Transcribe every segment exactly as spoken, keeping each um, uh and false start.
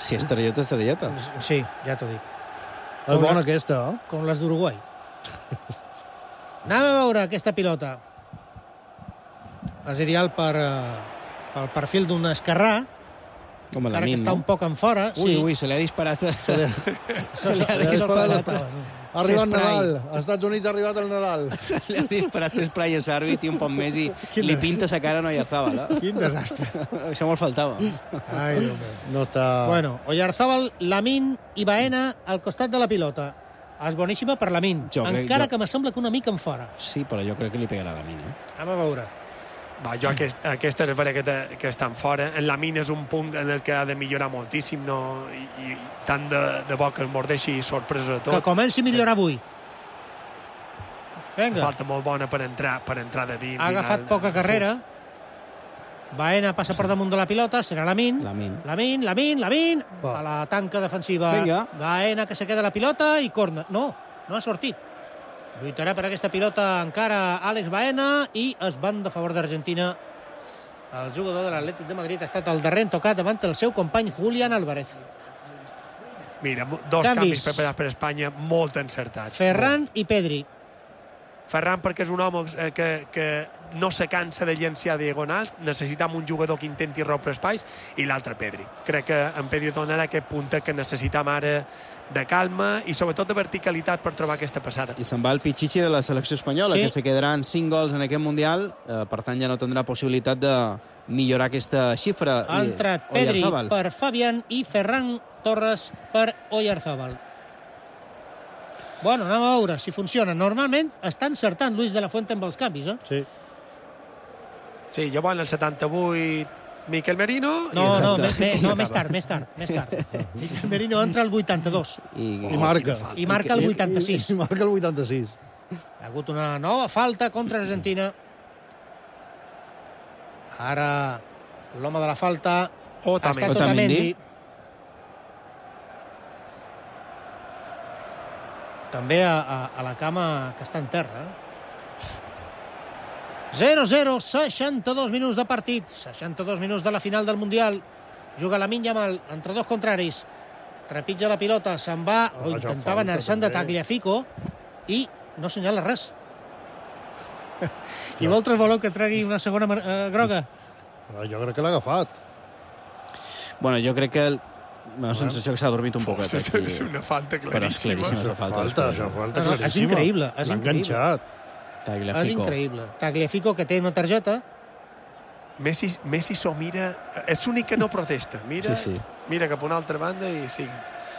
Si és targeta, és targeta. Sí, ja t'ho dic. És bona aquesta, eh? Com les d'Uruguai. Anem a veure aquesta pilota. És ideal per, pel perfil d'un esquerrà, Com encara que Lamin, està no? un poc en fora. Ui, sí. ui, se li ha disparat. Se li, Se li ha se li ha disparat. disparat. Ha arribat Spray. Nadal. Als Estats Units ha arribat el Nadal. Se li ha disparat l'esprai a l'àrbit i un poc més i Quin li desastre. pinta sa cara a Oyarzábal. Eh? Quin desastre. Això me'l faltava. Ai, Déu meu. No està... Bueno, Oyarzábal, Lamin i Baena al costat de la pilota. És boníssima per Lamin, Jo crec- encara jo- que me sembla que una mica en fora. Sí, però jo crec que li pegarà la mina. Eh? Anem a veure. Va, jo aquest, aquesta és vera que, te, que estan fora. En la mina és un punt en el que ha de millorar moltíssim, no? I, i tant de, de bo que es mordeixi sorpresa a Que tots. comenci a millorar avui. Vinga, Falta molt bona per entrar, per entrar de dins. ha i agafat anar- poca carrera. Baena passa per damunt de la pilota, serà Lamin. Lamin. Lamin, Lamin, Lamin. Va. A la tanca defensiva. Vinga. Baena que se queda la pilota i corna. No, no ha sortit. Lluitarà per aquesta pilota encara Àlex Baena i es van de favor d'Argentina. El jugador de l'Atlètic de Madrid ha estat el darrer en tocar davant el seu company Julián Álvarez. Mira, mo- dos Canvis. canvis preparats per Espanya molt encertats. Ferran i Pedri. Ferran perquè és un home eh, que, que no se cansa de llenciar diagonals, necessitam un jugador que intenti rompre espais, i l'altre Pedri. Crec que en Pedri donarà aquest punt que necessitam ara de calma i sobretot de verticalitat per trobar aquesta passada. I se'n va el Pichichi de la selecció espanyola, Sí. que se quedaran cinc gols en aquest Mundial, eh, per tant ja no tindrà possibilitat de millorar aquesta xifra. Ha I entrat Pedri Oyarzábal. per Fabián i Ferran Torres per Oyarzábal. Bueno, anem a veure si funciona. Normalment està encertant Luis de la Fuente amb els canvis, eh? Sí. Sí, jo en el setanta-vuit Miquel Merino... No, i el no, setanta- me, me, no més tard, més tard, més tard. Miquel Merino entra al vuitanta-dos I, I marca. i marca el vuitanta-sis. I, i marca el vuitanta-sis. Ha hagut una nova falta contra Argentina. Ara l'home de la falta ha Otamendi. estat Otamendi. Otamendi. També a, a, a la cama que està en terra. zero zero, seixanta-dos minuts de partit, seixanta-dos minuts de la final del Mundial. Juga Lamine Yamal entre dos contraris. Trepitja la pilota, se'n va, o Ah, ja intentava falta, anar-se'n de també. Tagliafico i no senyala res. I vosaltres voleu que tregui una segona eh, groga? Ah, jo crec que l'ha agafat. bueno, jo crec que... Me la sensació que s'ha dormit un poquet aquí. És una falta Però és claríssima. claríssima. Això Això falta, falta, després. això falta No, no, és claríssima. increïble, és L'ha increïble. enganxat. És Tagliafico. increïble. Tagliafico, que té una targeta. Messi, Messi s'ho mira... És l'únic que no protesta. Mira, Sí, sí. mira cap a una altra banda i siguen.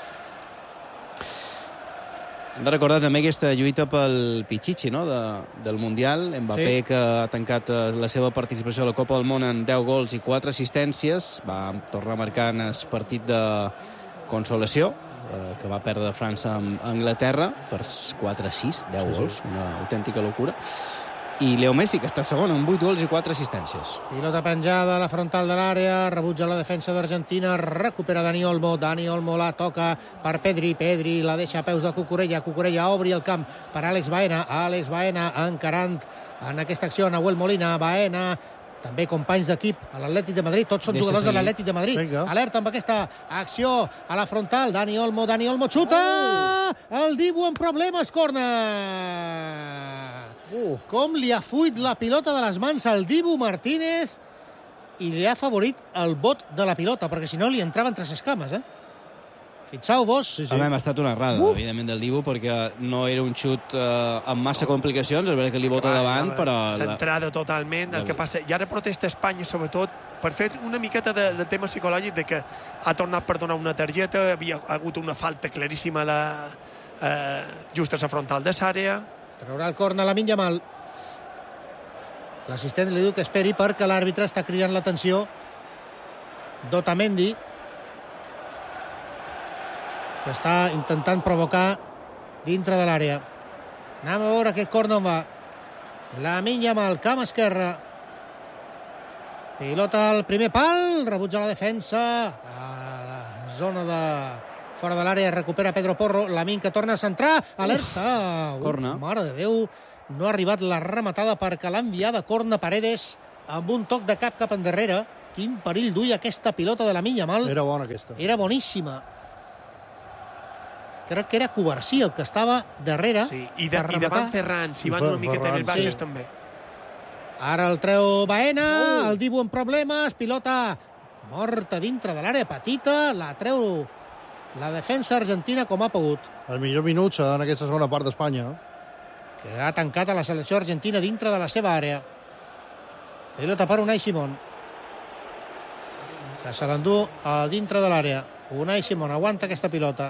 Hem de recordar també aquesta lluita pel Pichichi, no?, de, del Mundial. Mbappé, Sí. que ha tancat eh, la seva participació a la Copa del Món en deu gols i quatre assistències. Va tornar a marcar en el partit de consolació, eh, que va perdre França amb Anglaterra per quatre a sis, deu Sí, sí. gols, una autèntica locura. I Leo Messi, que està segon amb vuit gols i quatre assistències. Pilota penjada a la frontal de l'àrea, rebutja la defensa d'Argentina, recupera Dani Olmo, Dani Olmo la toca per Pedri, Pedri la deixa a peus de Cucurella, Cucurella obri el camp per Àlex Baena, Àlex Baena encarant en aquesta acció Nahuel Molina, Baena, també companys d'equip a l'Atlètic de Madrid, tots són Deixa jugadors de seguir. l'Atlètic de Madrid. Vinga. Alerta amb aquesta acció a la frontal, Dani Olmo, Dani Olmo xuta! El Dibu amb problemes, corna! Uh, Com li ha fuit la pilota de les mans al Dibu Martínez i li ha favorit el bot de la pilota, perquè si no li entrava entre les cames, eh? Fixeu-vos. sí, sí. També ha estat una errada, Uh! evidentment, del Dibu, perquè no era un xut eh, amb massa complicacions, és veritat que li bota davant, però... la- Centrada totalment. El que passa... I ara protesta Espanya, sobretot, per fer una miqueta de, de tema psicològic, de que ha tornat per donar una targeta, havia hagut una falta claríssima a la, eh, just a la frontal de l'àrea. Traurà el corna Lamine Yamal. L'assistent li diu que esperi perquè l'àrbitre està cridant l'atenció d'Otamendi, que està intentant provocar dintre de l'àrea. Anem a veure aquest corna on va. Lamine Yamal, camp esquerra. Pilota al primer pal, rebutja la defensa. A la zona de fora de l'àrea recupera Pedro Porro. Lamine que torna a centrar. Alerta! Uf, corna. mare de Déu, no ha arribat la rematada perquè l'ha enviada corna Paredes amb un toc de cap cap endarrere. Quin perill duia aquesta pilota de Lamine Yamal. Era bona aquesta. Era boníssima. Crec que era Covarsí el que estava darrere. Sí, i, de, i davant Ferran, si van una miqueta més baixes sí. també. Ara el treu Baena, oh. el Dibu en problemes, pilota morta dintre de l'àrea petita, la treu la defensa argentina com ha pogut. El millor minut en aquesta segona part d'Espanya. Que ha tancat a la selecció argentina dintre de la seva àrea. Pilota per Unai Simón. Que se l'endú a dintre de l'àrea. Unai Simón aguanta aquesta pilota.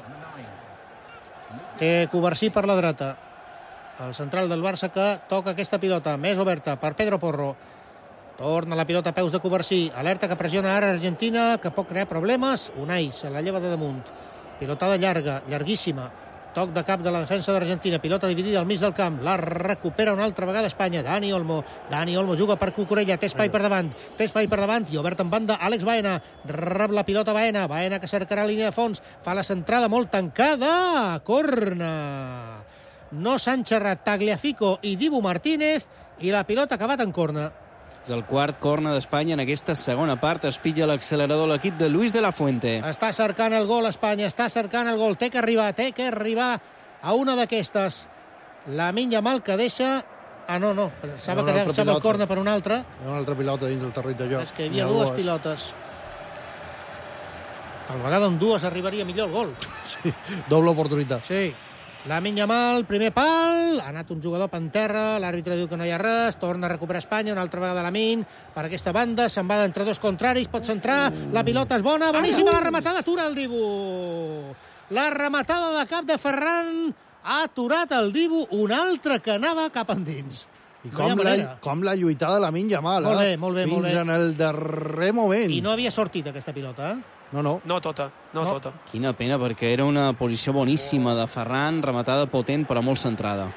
Té Covarsí per la dreta. El central del Barça que toca aquesta pilota més oberta per Pedro Porro. Torna la pilota a peus de Covarsí. Alerta que pressiona ara Argentina, que pot crear problemes. Unai se la lleva de damunt. Pilotada llarga, llarguíssima. Toc de cap de la defensa d'Argentina. Pilota dividida al mig del camp. La recupera una altra vegada Espanya. Dani Olmo. Dani Olmo juga per Cucurella. Té espai per davant. Té espai per davant. I obert en banda Àlex Baena. Rep la pilota Baena. Baena que cercarà línia de fons. Fa la centrada molt tancada. Corna. No s'han xerrat Tagliafico i Dibu Martínez. I la pilota ha acabat en corna. És el quart corna d'Espanya en aquesta segona part. Es pitja l'accelerador l'equip de Luis de la Fuente. Està cercant el gol Espanya, està cercant el gol. Té que arribar, té que arribar a una d'aquestes. Lamine Yamal que deixa... Ah, no, no. Pensava que deixava el corna per una altra. Hi ha una altra pilota dins del terreny de joc. És que hi havia dues pilotes. Tal vegada amb dues arribaria millor el gol. Sí, doble oportunitat. Sí. Lamine Yamal, primer pal, ha anat un jugador per terra, l'àrbitre diu que no hi ha res, torna a recuperar Espanya, una altra vegada Lamine, per aquesta banda, se'n va d'entre dos contraris, pot centrar, la pilota és bona, boníssima la rematada, atura el Dibu. La rematada de cap de Ferran ha aturat el Dibu, un altre que anava cap endins. I com, no la, com la lluitada de Lamine Yamal, molt bé, molt bé, fins molt bé. en el darrer moment. I no havia sortit aquesta pilota, eh? No, no. No tota, no, no tota. Quina pena, perquè era una posició boníssima de Ferran, rematada potent, però molt centrada.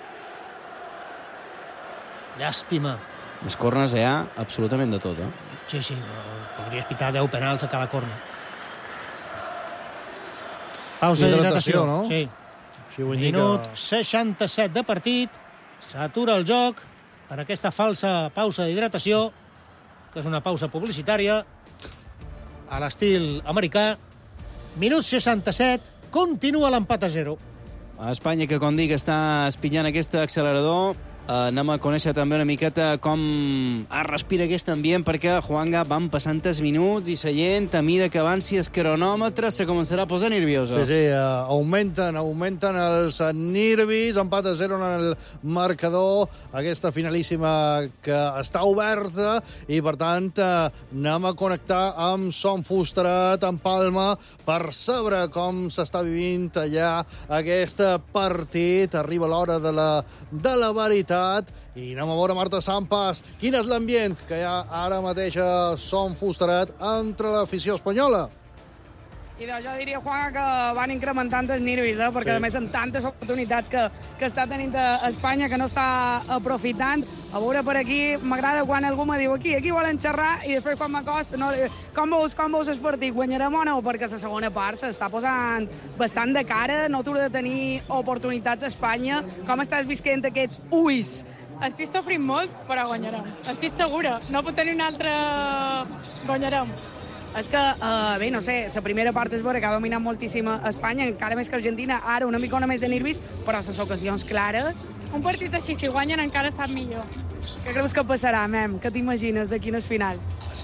Llàstima. Les cornes hi ha absolutament de tot, eh? Sí, sí, podries pitar deu penals a cada corna. Pausa d'hidratació, no? Sí. Sí, ho indica... Minut seixanta-set de partit. S'atura el joc per aquesta falsa pausa d'hidratació, que és una pausa publicitària, a l'estil americà. Minut seixanta-set, continua l'empat a zero. A Espanya, que com dic, està espillant aquest accelerador. Uh, anem a conèixer també una miqueta com es respira aquest ambient, perquè, Juanga, van passant els minuts i la gent, a mida que avanci el cronòmetre, se començarà a posar nerviosa. Sí, sí, uh, augmenten, augmenten els nervis, empat a zero en el marcador, aquesta finalíssima que està oberta, i per tant uh, anem a connectar amb Son Fusterat, en Palma, per saber com s'està vivint allà aquest partit. Arriba l'hora de la, de la veritat, i anem a veure, Marta Sampas, quin és l'ambient que hi ha ara mateix a Son Fusterat entre l'afició espanyola. I jo diria, Juan, que van incrementant els nervis, eh? perquè sí. A més són tantes oportunitats que, que està tenint Espanya que no està aprofitant. A veure, per aquí m'agrada quan algú me diu aquí, aquí volen xerrar, i després quan m'acosta, no, com veus, com veus el partit, guanyarem o no? Perquè la segona part s'està posant bastant de cara, no t'ho de tenir oportunitats a Espanya. Com estàs visquent aquests ulls? Estic sofrint molt, però guanyarem. Estic segura, no pot tenir un altre... Guanyarem. És que, uh, bé, no sé, la primera part és vera que ha dominat moltíssim Espanya, encara més que Argentina, ara una micona més de nervis, però les ocasions clares... Un partit així, si guanyen, encara sap millor. Què creus que passarà, Mem? Què t'imagines de quin és final?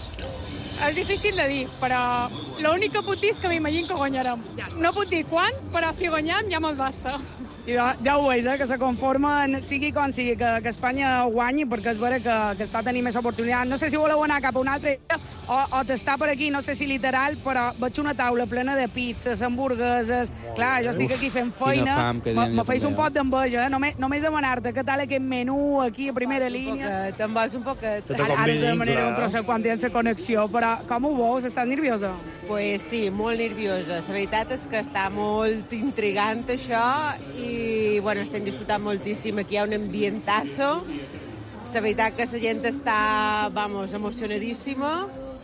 És difícil de dir, però l'únic que puc dir és que m'imagino que guanyarem. No puc dir quan, però si guanyem ja me'l basta. I ja, ja ho veus, eh, que se conformen, sigui com sigui, que, que Espanya guanyi, perquè és vera que, que està tenint més oportunitat. No sé si voleu anar cap a un altre o, o t'està per aquí, no sé si literal, però veig una taula plena de pizzas, hamburgueses... Clar, jo estic aquí fent feina, me feis un pot d'enveja, eh? Només, només demanar-te què tal aquest menú aquí a primera línia. Te'n vols un poquet. Ara, ara te demanaré un trosset quan tens la connexió, però com ho veus? Estàs nerviosa? Pues sí, molt nerviosa. La veritat és que està molt intrigant això i bueno, estem disfrutant moltíssim. Aquí hi ha un ambientazo. La veritat que la gent està, vamos, emocionadíssima.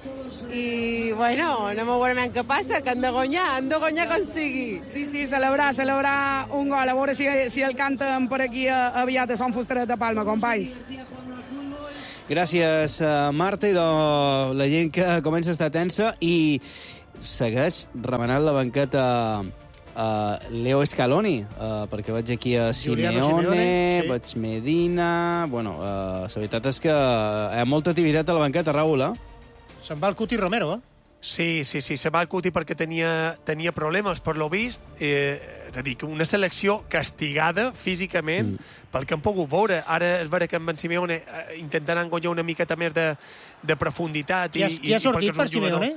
I, bueno, anem a veure què passa, que han de guanyar, han de guanyar com sigui. Sí, sí, celebrar, celebrar un gol, a veure si, si el canten per aquí aviat a Son Fusterat de Palma, companys. Gràcies, Marta, i de la gent que comença a estar tensa i segueix remenant la banqueta Uh, Leo Scaloni, uh, perquè vaig aquí a Simeone, Simeone sí. Vaig Medina... Bueno, uh, la veritat és que hi ha molta activitat a la banqueta, Raül, eh? Se'n va el Cuti Romero, eh? Sí, sí, sí, se va el Cuti perquè tenia, tenia problemes, per lo vist. Eh, és a dir, que una selecció castigada físicament mm. pel que hem pogut veure. Ara és vera que amb en Simeone eh, intentaran guanyar una miqueta més de, de profunditat. Qui ha, i, qui ha i, sortit i per Simeone?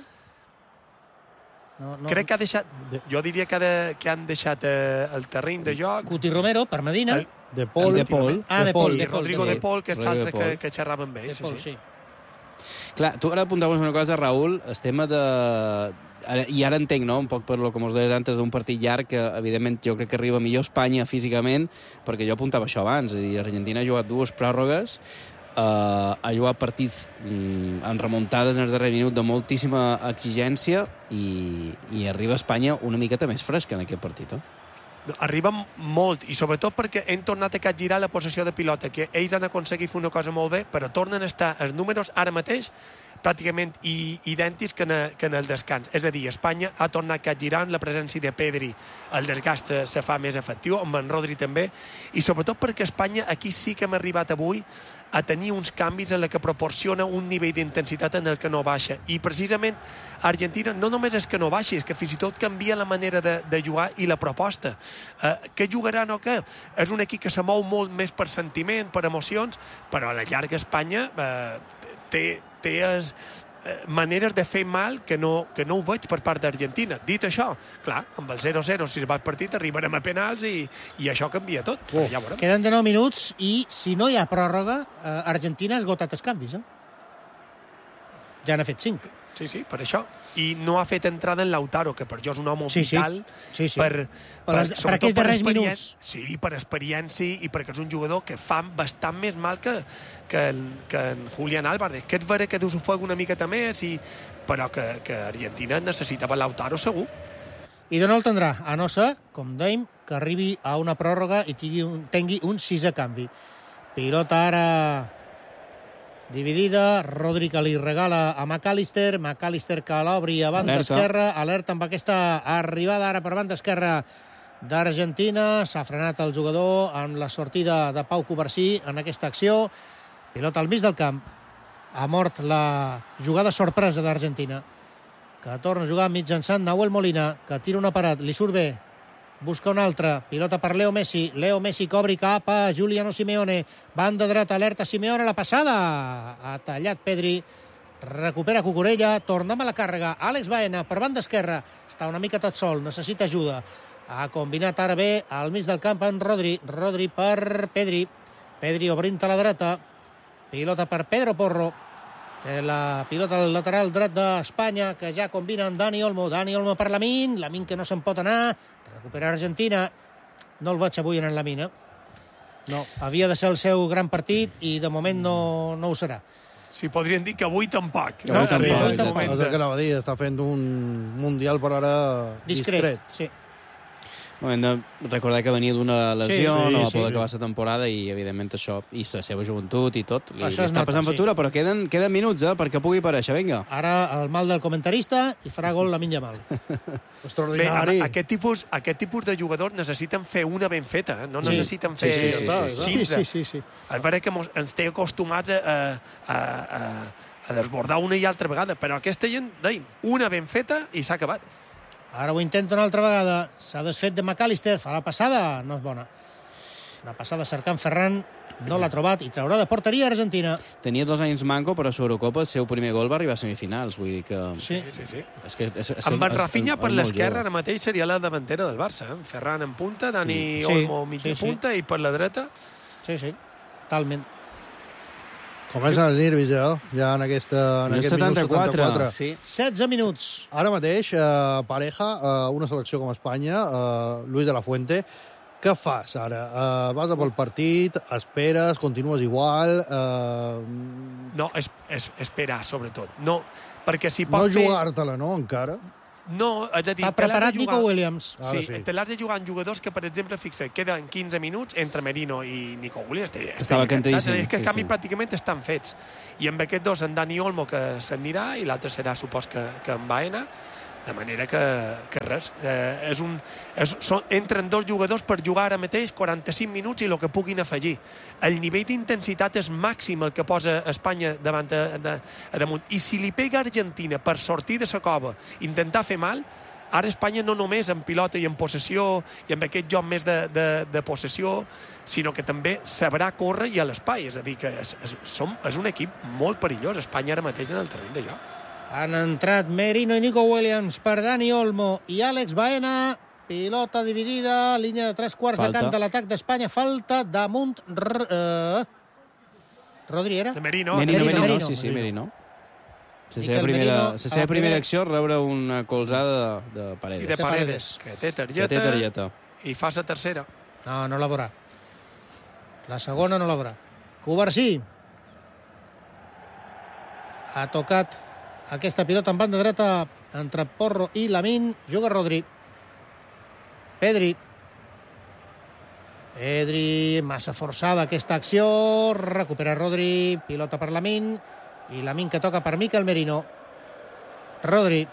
No, no, Crec que ha deixat... Jo diria que, de, que han deixat eh, el terreny de joc... Cuti Romero, per Medina. El, de Paul. De Paul. Ah, de Paul. I Rodrigo de Paul, que és l'altre que, que xerrava amb ell. De Paul, sí. sí. Clar, tu ara apuntaves una cosa, Raül, el tema de... Ara, I ara entenc, no?, un poc per lo que mos deies antes d'un partit llarg, que evidentment jo crec que arriba millor Espanya físicament, perquè jo apuntava això abans, és a dir, Argentina ha jugat dues pròrrogues, Uh, ha jugat partits mm, en remuntades en el darrer minut de moltíssima exigència i, i arriba a Espanya una miqueta més fresca en aquest partit, eh? Arriba molt, i sobretot perquè hem tornat a capgirar la possessió de pilota, que ells han aconseguit fer una cosa molt bé, però tornen a estar els números ara mateix pràcticament i, idèntics que en, que en el descans. És a dir, Espanya ha tornat a capgirar la presència de Pedri, el desgast se, se fa més efectiu, amb en Rodri també, i sobretot perquè Espanya aquí sí que hem arribat avui a tenir uns canvis en la que proporciona un nivell d'intensitat en el que no baixa. I precisament Argentina no només és que no baixi, és que fins i tot canvia la manera de, de jugar i la proposta. Eh, què jugaran o què? És un equip que se mou molt més per sentiment, per emocions, però a la llarga Espanya eh, té, té es, eh, maneres de fer mal que no, que no ho veig per part d'Argentina. Dit això, clar, amb el zero zero, si es va el partit, arribarem a penals i, i això canvia tot. Oh. Ja Queden de nou minuts i, si no hi ha pròrroga, eh, Argentina ha esgotat els canvis, eh? Ja n'ha fet cinc. Sí, sí, per això. I no ha fet entrada en Lautaro, que per jo és un home sí, vital sí. Sí, sí. per... Per, per, per aquests darrers minuts. Sí, per experiència i perquè és un jugador que fa bastant més mal que, que, en, que en Julián Álvarez, que és vera que deus ho fa una miqueta més, i, però que, que Argentina necessitava Lautaro segur. I d'on el tindrà? A no ser, com dèiem, que arribi a una pròrroga i tingui un, tingui un sisè canvi. Pilota ara dividida, Rodri que li regala a McAllister, McAllister que l'obri a banda alerta. esquerra, alerta amb aquesta arribada ara per banda esquerra d'Argentina, s'ha frenat el jugador amb la sortida de Pau Covarsí en aquesta acció, pilota al mig del camp, ha mort la jugada sorpresa d'Argentina, que torna a jugar mitjançant Nahuel Molina, que tira una parat, li surt bé, busca una altra, pilota per Leo Messi, Leo Messi que obri cap a Giuliano Simeone, banda dreta, alerta Simeone, la passada, ha tallat Pedri, recupera Cucurella, tornem a la càrrega, Alex Baena per banda esquerra, està una mica tot sol, necessita ajuda, ha combinat ara bé al mig del camp en Rodri, Rodri per Pedri, Pedri obrint a la dreta, pilota per Pedro Porro, té la pilota al lateral dret d'Espanya, que ja combina amb Dani Olmo, Dani Olmo per Lamin, Lamin que no se'n pot anar, recupera Argentina, no el veig avui en el Lamin, eh? No, havia de ser el seu gran partit i de moment no, no ho serà. Sí, podrien dir que avui tampoc. No, tampoc. Sí, avui tampoc. És el que anava a dir, està fent un mundial per ara discret. discret. Sí. No, hem de recordar que venia d'una lesió, sí, sí, no va sí, poder sí. acabar la temporada i, evidentment, això, i la seva joventut i tot, li, li Això es està nota, passant sí. factura, però queden, queden minuts, eh, perquè pugui aparèixer, vinga. Ara el mal del comentarista i farà gol Lamine Yamal. Bé, Extraordinari. aquest tipus, aquest tipus de jugadors necessiten fer una ben feta, eh? No Sí. necessiten fer Sí, sí, sí, sí, sí. quinze. Sí, sí, sí. És vera que mos, ens té acostumats a, a, a, a desbordar una i altra vegada, però aquesta gent, deim, una ben feta i s'ha acabat. Ara ho intenta una altra vegada. S'ha desfet de McAllister. Fa la passada. No és bona. Una passada cercant Ferran. No l'ha trobat i traurà de porteria Argentina. Tenia dos anys manco, però a l'Eurocopa el seu primer gol va arribar a semifinals. Vull dir que... Sí. Sí, sí. És que és, és, Amb en és- Rafinha és- per és molt l'esquerra jove. ara mateix seria la davantera del Barça. Eh? Ferran en punta, Dani Sí. Olmo mitja Sí, sí. punta i per la dreta... Sí, sí. Talment. Comencen els nervis, ja, ja en, aquesta, en Minut aquest minut setanta-quatre. Sí. setze minuts. Ara mateix, eh, pareja, eh, una selecció com Espanya, eh, Luis de la Fuente, què fas ara? Eh, vas a pel partit, esperes, continues igual... Eh, No, es, es, esperar, sobretot. No, perquè si no pot fer... jugar-te-la, no, encara? No, és a dir... Està preparat Nico Williams. Sí, sí. te l'has de jugar amb jugadors que, per exemple, fixa, queden quinze minuts entre Merino i Nico Williams. Estava cantadíssim. És que els sí, canvis sí. pràcticament estan fets. I amb aquests dos, en Dani Olmo, que s'anirà, i l'altre serà, supos, que, que en Baena, de manera que, que res. Eh, és un, és, són, entren dos jugadors per jugar ara mateix quaranta-cinc minuts i el que puguin afegir. El nivell d'intensitat és màxim el que posa Espanya davant de, de, a damunt. I si li pega Argentina per sortir de la cova, intentar fer mal, ara Espanya no només en pilota i en possessió i amb aquest joc més de, de, de possessió, sinó que també sabrà córrer i a l'espai. És a dir, que és, és, som, és un equip molt perillós, Espanya ara mateix en el terreny de joc. Han entrat Merino i Nico Williams per Dani Olmo i Àlex Baena. Pilota dividida, línia de tres quarts Falta. de camp de l'atac d'Espanya. Falta damunt... R uh... Rodri era? De Merino. Merino, Merino, Merino. sí, sí, Merino. La Miquel seva primera, Merino, la seva a la primera primera- acció rebre una colzada de, de Paredes. I de De Paredes, Paredes. que té Que targeta, té targeta. i fa la tercera. No, no la veurà. La segona no la veurà. Covarsí. Ha tocat aquesta pilota en banda dreta entre Porro i Lamín. Juga Rodri. Pedri. Pedri, massa forçada aquesta acció. Recupera Rodri. Pilota per Lamín. I Lamín que toca per Miquel Merino. Rodri.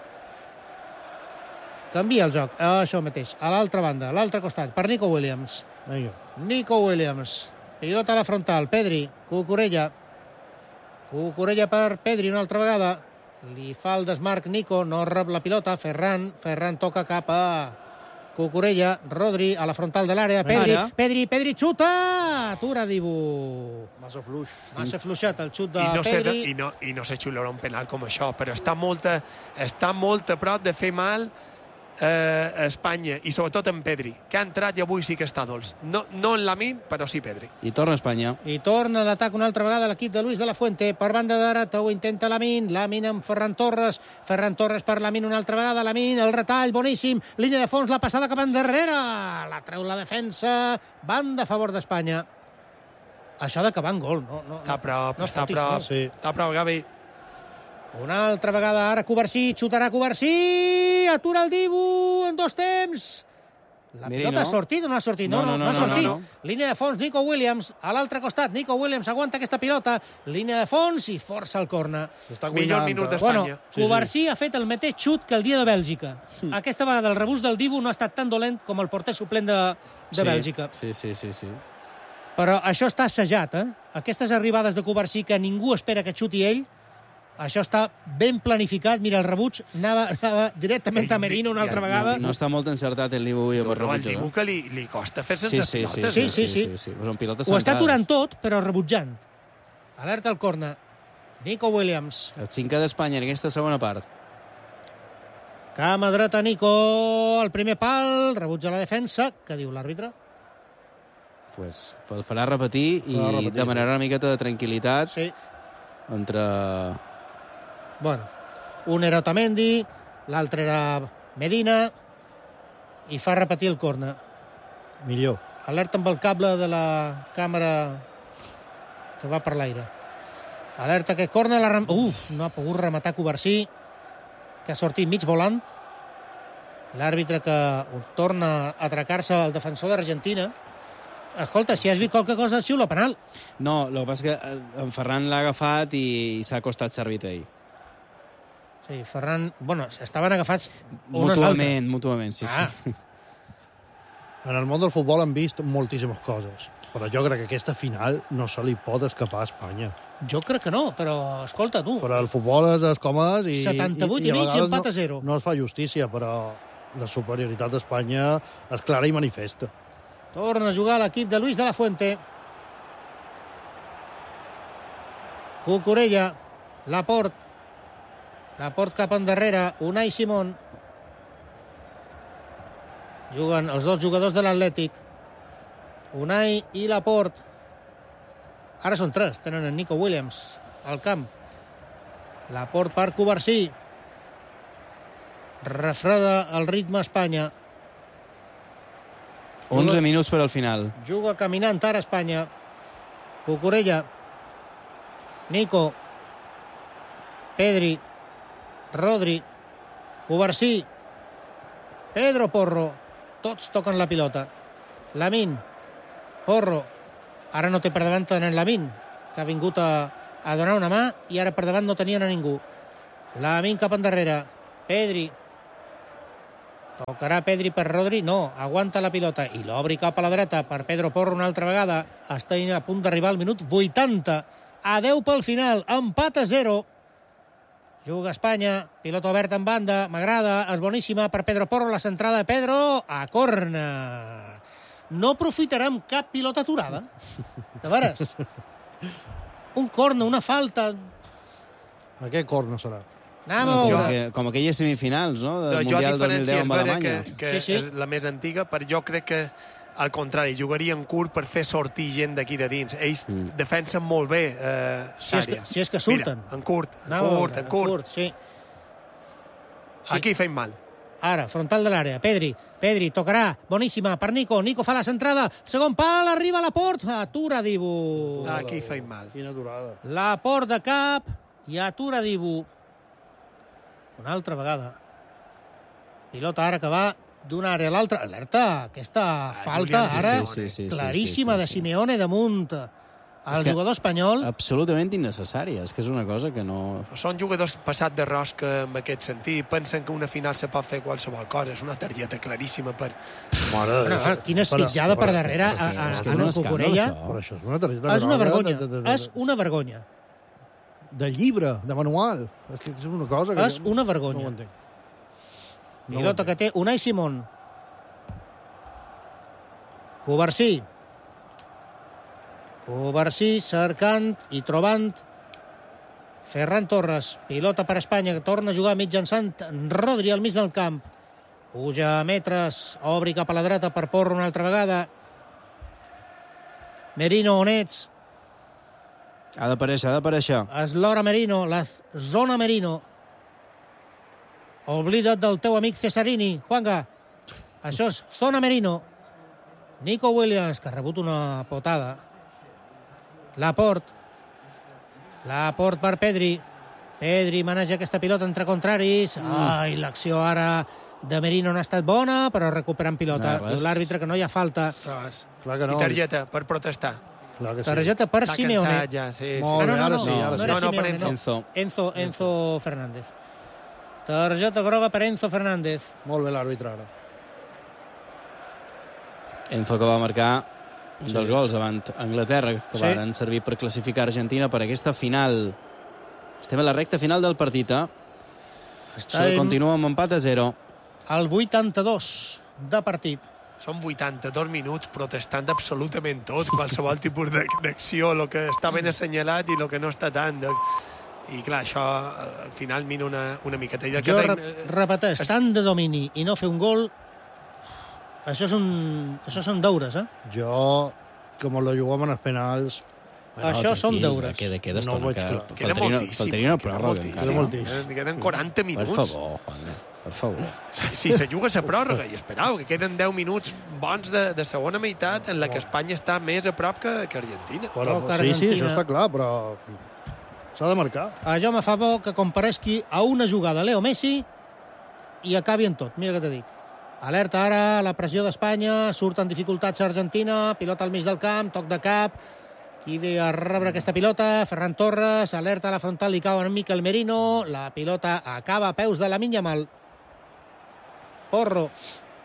Canvia el joc. Això mateix. A l'altra banda, a l'altre costat, per Nico Williams. Vinga. Nico Williams. Pilota a la frontal. Pedri. Cucurella. Cucurella per Pedri una altra vegada. Li fa el desmarc Nico. No rep la pilota. Ferran. Ferran toca cap a Cucurella. Rodri a la frontal de l'àrea. Pedri. Ara. Pedri. Pedri xuta. Atura Dibu. Massa fluix. Massa fluixat el xut de I no, sé, Pedri. i, no, I no sé xiularà un penal com això, però està molt a, està molt a prop de fer mal eh, a Espanya, i sobretot en Pedri, que ha entrat i avui sí que està dolç. No, no en Lamín, però sí Pedri. I torna a Espanya. I torna l'atac una altra vegada l'equip de Luis de la Fuente. Per banda dreta ho intenta Lamín. Lamín amb Ferran Torres. Ferran Torres per Lamín una altra vegada. Lamín, el retall, boníssim. Línia de fons, la passada cap endarrere. La treu la defensa. Banda a favor d'Espanya. Això d'acabar en gol. No, no, Està a prop, no està a fotis, prop. no. Sí. Està a prop, Gavi. Una altra vegada ara Covarsí. Xutarà Covarsí. Atura el Dibu en dos temps. La Merino. pilota ha sortit o no ha sortit? No, no, no, no, ha no, sortit. no, no. Línia de fons, Nico Williams. A l'altre costat, Nico Williams aguanta aquesta pilota. Línia de fons i força el corner. S'està Millor cuinant. minut eh? d'Espanya. Bueno, Sí, Covarsí ha fet el mateix xut que el dia de Bèlgica. Aquesta vegada el rebús del Dibu no ha estat tan dolent com el porter suplent de, de sí, Bèlgica. Sí, sí, sí, sí. Però això està assajat, eh? Aquestes arribades de Covarsí que ningú espera que xuti ell, això està ben planificat. Mira, el rebuig anava, anava directament a Merino una altra Ja, vegada. No està molt encertat el Dibu avui No, per no, el rebutjar. Dibu que li, li costa fer Sí, sense sí, sí, pilotes. Sí, sí, sí, sí, sí. Però en pilotes Ho està centrades. aturant tot, però rebutjant. Alerta al corner. Nico Williams. El cinquè d'Espanya en aquesta segona part. Cama dreta, Nico. El primer pal. Rebutja la defensa. Què diu l'àrbitre? Pues, el farà repetir i Farà repetir, demanarà una miqueta de tranquil·litat Sí. entre... Bueno, un era Otamendi, l'altre era Medina, i fa repetir el corner. Millor. Alerta amb el cable de la càmera que va per l'aire. Alerta que corner... La rem... Uf, no ha pogut rematar Covarsí, que ha sortit mig volant. L'àrbitre que torna a atracar-se al defensor d'Argentina. Escolta, si has vist qualque cosa, xiula penal. No, el que passa és que eh, en Ferran l'ha agafat i, i s'ha costat servit a ell. Sí, Ferran... Bueno, estaven agafats un en l'altre. Mútuament, mútuament, sí, Ah. sí. En el món del futbol han vist moltíssimes coses, però jo crec que aquesta final no se li pot escapar a Espanya. Jo crec que no, però escolta tu. Però el futbol és com és i, setanta-vuit i, i mig i vegades empat a no, zero. no es fa justícia, però la superioritat d'Espanya és clara i manifesta. Torna a jugar l'equip de Luis de la Fuente. Cucurella, Laport. Laport cap endarrere, Unai Simón. Juguen els dos jugadors de l'Atlètic. Unai i Laport. Ara són tres, tenen en Nico Williams al camp. Laport per Covarsí. Refreda el ritme a Espanya. onze minuts per al final. Juga caminant ara Espanya. Cucurella. Nico. Pedri. Rodri. Covarsí. Pedro Porro. Tots toquen la pilota. Lamine. Porro. Ara no té per davant en Lamine, que ha vingut a, a donar una mà, i ara per davant no tenien a ningú. Lamine cap endarrere. Pedri. Tocarà Pedri per Rodri. No, aguanta la pilota i l'obri cap a la dreta per Pedro Porro una altra vegada. Està a punt d'arribar al minut vuitanta. A deu pel final. Empat a zero. Juga Espanya. Pilota oberta en banda. M'agrada. És boníssima per Pedro Porro. La centrada de Pedro a corna. No aprofitarà amb cap pilota aturada. De veres. Un corna, una falta. Aquest corna serà. Anem a Com, veure. que, com aquelles semifinals, no? Del Jo, a Mundial dos mil diferència, deu és amb vera Alemanya. que, que Sí, sí. és la més antiga, però jo crec que al contrari, jugarien curt per fer sortir gent d'aquí de dins. Ells mm. defensen molt bé eh, Si és, que, Sària. si és que surten. Mira, en curt, en Anem a curt, veure, en curt. sí. Sí. Aquí feim mal. Ara, frontal de l'àrea. Pedri. Pedri tocarà. Boníssima per Nico. Nico fa la centrada. Segon pal. Arriba a la port. Atura Dibu. Aquí feim mal. Quina aturada. La port de cap i atura Dibu. Una altra vegada. Pilota ara que va d'una àrea a l'altra. Alerta, aquesta falta Julián ara sí, sí, sí, sí, claríssima sí, sí, de sí. Simeone damunt al que- jugador espanyol. Absolutament innecessària. És que és una cosa que no... Són jugadors passat de rosca en aquest sentit. Pensen que una final se pot fer qualsevol cosa. És una targeta claríssima per... Mare de Bueno, Déu. quina Però- espitllada per però- darrere a, a, és que a és en un el escàndol, Cucurella. això. Però això és una targeta És una groga vergonya. de, de, de, És una vergonya. de llibre, de manual. És que és una cosa que... És una vergonya. No ho entenc. No ho Pilota que té Unai Simón. Covarsí. Covarsí cercant i trobant Ferran Torres. Pilota per Espanya, que torna a jugar mitjançant Rodri al mig del camp. Puja a metres, obri cap a la dreta per Porro una altra vegada. Merino, on ets? Ha d'aparèixer, ha d'aparèixer. És l'hora Merino, la zona Merino. Oblida't del teu amic Cesarini, Juanga. Això és zona Merino. Nico Williams, que ha rebut una potada. Laporte. Laporte per Pedri. Pedri maneja aquesta pilota entre contraris. Ai, l'acció ara de Merino no ha estat bona, però recuperen pilota. No, res. Diu l'àrbitre que no hi ha falta. Res. Clar que no. I targeta per protestar. Clar que sí. Targeta per Està Simeone. cansat ja, sí, sí. Molt Ah, no, bé, no, ara no, sí, ara no sí. era No, no, per Simeone, Enzo. Enzo, Enzo Fernández. Targeta groga per Enzo Fernández. Molt bé l'àrbitre ara. Enzo, que va marcar un dels gols davant Anglaterra, que Sí. van servir per classificar Argentina per aquesta final. Estem a la recta final del partit, eh? Està Això continua amb empat a zero. al vuitanta-dos de partit. Són vuitanta-dos minuts protestant absolutament tot, qualsevol tipus d'ac- d'acció, el que està ben assenyalat i el que no està tant. De... I clar, això al final mina una, una miqueta. I el que Jo tenim- re repeteix, tant de domini i no fer un gol, això, és un, això són deures, eh? Jo, com lo juguem en els penals, Això són tranquils, deures. Queda, queda No ho estona, veig que clar. Queda faltaria una- moltíssim. faltaria una queda pròrroga moltíssim. encara. Queda moltíssim. Eh, Queden quaranta Per minuts. favor, Juan, per favor. Si, si se juga la pròrroga, i esperau, que queden deu minuts bons de, de segona meitat en la que Espanya està més a prop que, que Argentina. però, Toca sí, sí, Argentina. això està clar, però s'ha de marcar. Allò me fa por que comparesqui a una jugada Leo Messi i acabi en tot. Mira què te dic. Alerta ara, la pressió d'Espanya, surt en dificultats Argentina, pilota al mig del camp, toc de cap, qui ve a rebre aquesta pilota? Ferran Torres, alerta a la frontal, li cau en Mikel Merino, la pilota acaba a peus de Lamine Yamal. Porro.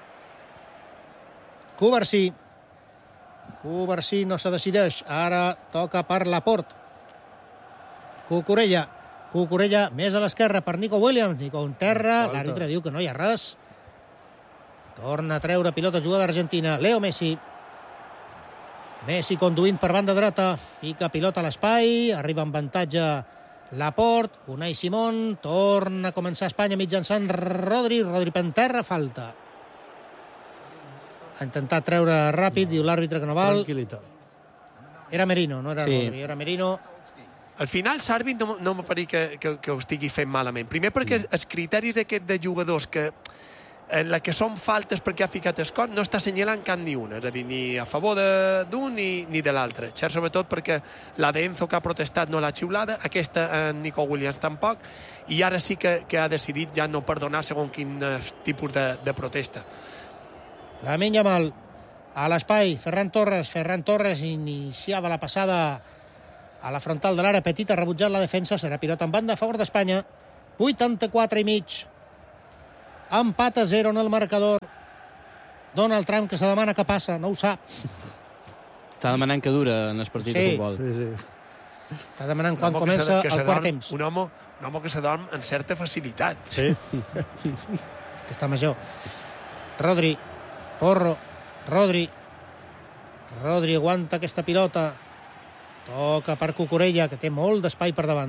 Covarsí. Covarsí no se decideix, ara toca per Laporte. Cucurella. Cucurella més a l'esquerra per Nico Williams. Nico en terra, Falta. l'àrbitre diu que no hi ha res. Torna a treure pilota jugada d'Argentina. Leo Messi. Messi conduint per banda dreta. Fica pilota a l'espai. Arriba amb avantatge Laporte. Unai Simón. Torna a començar Espanya mitjançant Rodri. Rodri per terra. Falta. Ha intentat treure ràpid. Diu l'àrbitre que no val. Tranquil·litat. Era Merino, no era Sí. Rodri. Era Merino. Al final, l'àrbit no, no m'apareix que, que, que ho estigui fent malament. Primer perquè mm. els criteris aquests de jugadors que en la que són faltes perquè ha ficat el cor, no està assenyalant cap ni una, és a dir, ni a favor d'un ni, ni de l'altre. Xer, sobretot perquè la d'Enzo que ha protestat no l'ha xiulada, aquesta en Nico Williams tampoc, i ara sí que, que ha decidit ja no perdonar segons quin tipus de, de protesta. Lamine Yamal a l'espai, Ferran Torres, Ferran Torres iniciava la passada a la frontal de l'àrea petita, rebutjant la defensa, serà pilota en banda a favor d'Espanya, vuitanta-quatre i mig. Empat a zero en el marcador. Donald Trump, que se demana què passa, no ho sap. Està demanant que dura en el partit sí, de futbol. Sí, sí. Està demanant quan comença que el dorm, quart temps. Un home, un home que se dorm en certa facilitat. Sí. Que està major. Rodri, Porro, Rodri. Rodri aguanta aquesta pilota. Toca per Cucurella, que té molt d'espai per davant.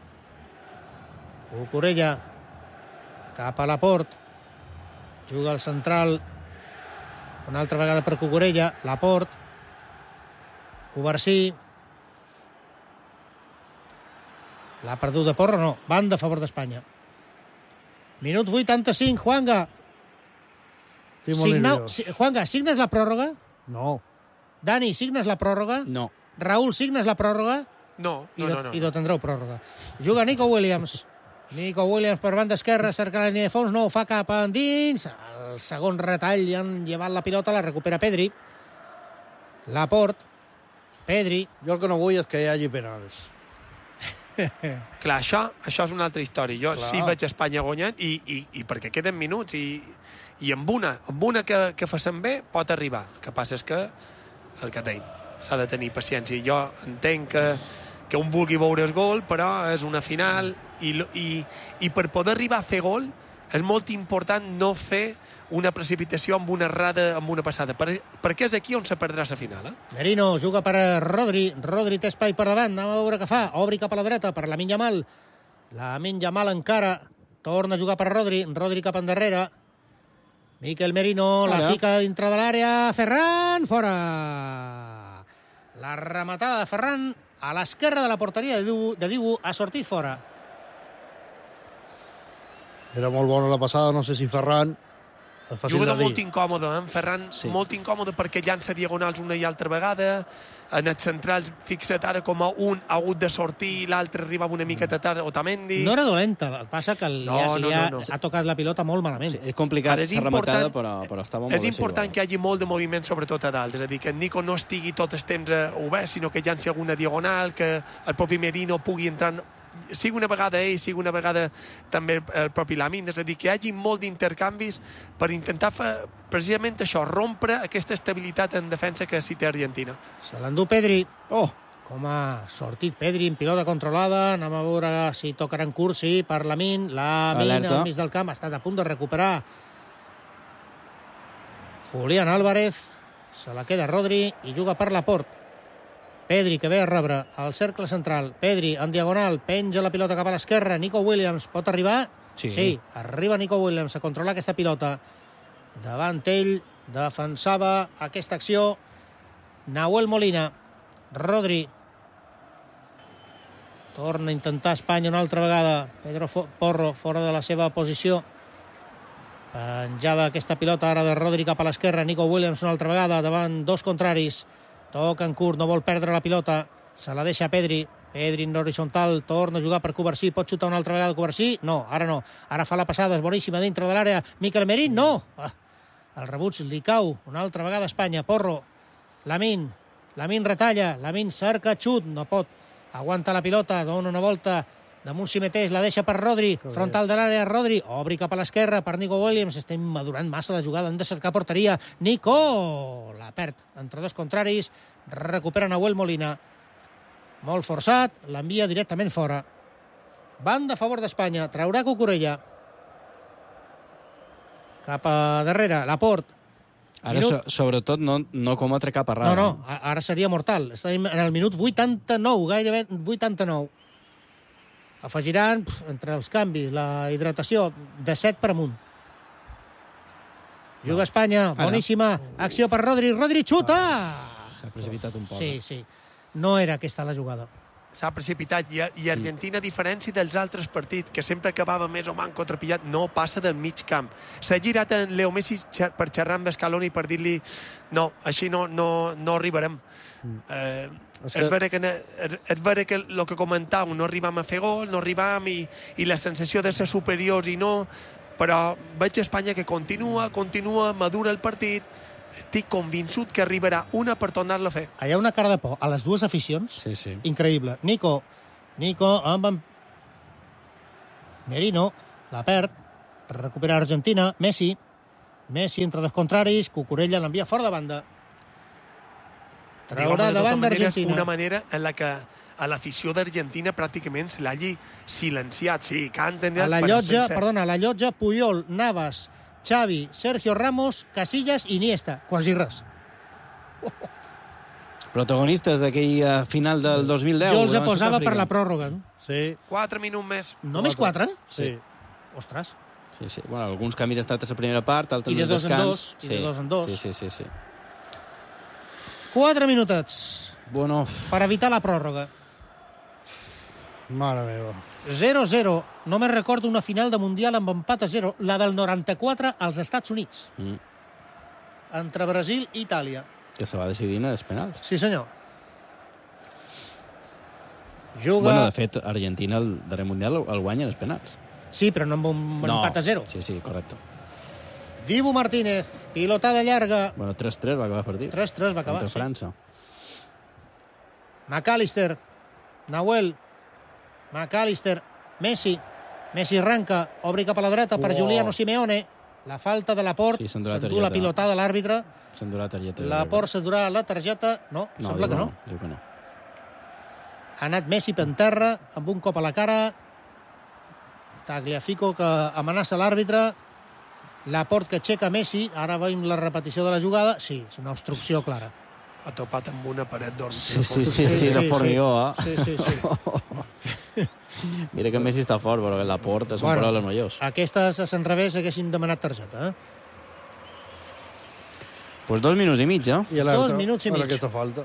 Cucurella cap a la Port, juga al central, una altra vegada per Cucurella, la Port, Covarsí, l'ha perdut de Porro, no, banda a favor d'Espanya. Minut vuitanta-cinc, Juanga. Signa... Juanga, signes la pròrroga? No. Dani, signes la pròrroga? No. Raül, signes la pròrroga? No, no, I no. no. I no tindreu pròrroga. Juga Nico Williams. Nico Williams per banda esquerra, cerca la línia de fons, no ho fa cap endins. El segon retall, ja han llevat la pilota, la recupera Pedri. Laport. Pedri. Jo el que no vull és que hi hagi penals. Clar, això, això és una altra història. Jo Clar. sí veig Espanya guanyant i, i, i perquè queden minuts i, i amb una, amb una que, que facin bé pot arribar. El que passa és que el que tenim s'ha de tenir paciència. Jo entenc que, que un vulgui veure el gol, però és una final i, i, i per poder arribar a fer gol és molt important no fer una precipitació amb una errada, amb una passada, per, perquè és aquí on se perdrà la final. Eh? Merino juga per Rodri. Rodri té espai per davant, anem a veure què fa. Obri cap a la dreta per Lamine Yamal. Lamine Yamal encara. Torna a jugar per Rodri. Rodri cap endarrere. Miquel Merino la Ara. fica dintre de l'àrea. Ferran, fora. La rematada de Ferran a l'esquerra de la porteria de Dibu, de Dibu ha sortit fora. Era molt bona la passada, no sé si Ferran... És fàcil Jugador de dir. molt incòmode, eh? Ferran, Sí. molt incòmode perquè llança diagonals una i altra vegada. En els centrals, fixa't ara com a un ha hagut de sortir i l'altre arriba una miqueta tard, Otamendi. No era dolenta, el que passa que li No, ha, no, li ha, no, no. ha tocat la pilota molt malament. Sí, és complicat Ara és ser rematada, important- però, però estava molt És bé, important sí, que hi hagi molt de moviment, sobretot a dalt. És a dir, que en Nico no estigui tot el temps eh, obert, sinó que llanci alguna diagonal, que el propi Merino pugui entrar... En... sigui una vegada ell, sigui una vegada també el propi Lamine. És a dir, que hi hagi molt d'intercanvis per intentar fer precisament això, rompre aquesta estabilitat en defensa que sí té Argentina. Se l'endú Pedri. Oh, Com ha sortit Pedri en pilota controlada. Anem a veure si tocaran curs, sí, per Lamine. Lamine Alerta. al mig del camp ha estat a punt de recuperar Julián Álvarez. Se la queda Rodri i juga per Laport. Pedri, que ve a rebre al cercle central. Pedri, en diagonal, penja la pilota cap a l'esquerra. Nico Williams pot arribar? Sí. Sí, arriba Nico Williams a controlar aquesta pilota. Davant ell, defensava aquesta acció Nahuel Molina. Rodri. Torna a intentar Espanya una altra vegada. Pedro Porro, fora de la seva posició. Penjada aquesta pilota ara de Rodri cap a l'esquerra. Nico Williams una altra vegada davant dos contraris. Toca en curt, no vol perdre la pilota. Se la deixa Pedri. Pedri en horitzontal, torna a jugar per Covarsí. Pot xutar una altra vegada Covarsí? No, ara no. Ara fa la passada, és boníssima dintre de l'àrea. Miquel Merín, no! Ah, el rebuig li cau una altra vegada a Espanya. Porro, Lamine. Lamine retalla, Lamine cerca xut, no pot. Aguanta la pilota, dona una volta damunt si mateix, la deixa per Rodri. Frontal de l'àrea, Rodri. Obri cap a l'esquerra per Nico Williams. Estem madurant massa la jugada, han de cercar porteria. Nico! La perd entre dos contraris. Recupera Nahuel Molina. Molt forçat, l'envia directament fora. Banda a favor d'Espanya, traurà Cucurella. Cap a darrere, Laport. ara so, sobretot no, no cometre cap errada. No, no, a- ara seria mortal. Estem en el minut vuitanta-nou, gairebé vuitanta-nou. Afegiran, pf, entre els canvis, la hidratació, de set per amunt. Juga Espanya, Ara. boníssima. Acció per Rodri. Rodri xuta! S'ha precipitat un poc. Sí, sí. No era aquesta la jugada. s'ha precipitat i, i Argentina, a diferència dels altres partits, que sempre acabava més o manco trepillat, no passa del mig camp. S'ha girat en Leo Messi per xerrar amb Scaloni per dir-li no, així no, no, no arribarem. Mm. Eh, és, que... és vera que, és vera que el que comentàveu, no arribam a fer gol, no arribam i, i la sensació de ser superiors i no, però veig Espanya que continua, continua, madura el partit. Estic convençut que arribarà una per tornar-la a fer. Hi ha una cara de por a les dues aficions. Sí, sí. Increïble. Nico. Nico amb... Merino. La perd. Recupera Argentina. Messi. Messi entre dos contraris. Cucurella l'envia fora de banda. Traurà davant d'Argentina. Una manera en la que a l'afició d'Argentina pràcticament se l'hagi silenciat. Sí, canten... A la llotja, perdona, a la llotja, Puyol, Navas, Xavi, Sergio Ramos, Casillas i Iniesta. Quasi res. Protagonistes d'aquell final del dos mil deu. Jo els posava per la pròrroga. Sí. Quatre minuts més. Només quatre? Sí. Ostres. Sí, sí. Bueno, alguns canvis han estat a la primera part, altres I de dos descans. en dos. I de dos en dos. Sí, sí, sí, sí. Quatre minutets. Bueno. Per evitar la pròrroga. Mare meva. zero a zero. Només recordo una final de Mundial amb empat a zero, la del noranta-quatre als Estats Units. Mm. Entre Brasil i Itàlia. Que se va decidir en els penals. Sí, senyor. Juga... Bueno, de fet, Argentina el darrer Mundial el guanya en els penals. Sí, però no amb un no. empat a zero. Sí, sí, correcte. Dibu Martínez, pilotada llarga. Bueno, tres tres va acabar el partit. tres tres va acabar, Contra sí. França. McAllister, Nahuel, McAllister, Messi. Messi arranca, obri cap a la dreta per Wow. Giuliano Simeone. La falta de Laport, Sí, s'endurà s'endú la targeta. pilotada l'àrbitre. S'endurà targeta. Laport s'endurà la targeta. No, No, sembla diu que no. no. Diu que no. Ha anat Messi per terra, amb un cop a la cara. Tagliafico que amenaça l'àrbitre. Laport que aixeca Messi. Ara veiem la repetició de la jugada. Sí, és una obstrucció clara. Ha topat amb una paret d'or. Sí, sí, sí, sí, de formigó, eh? Sí, sí, sí. Mira que Messi està fort, però la porta és un Bueno, problema majors. Aquestes a Sant Revés haguessin demanat targeta, eh? Pues dos minuts i mig, eh? I alerta, Dos minuts i per mig. aquesta falta.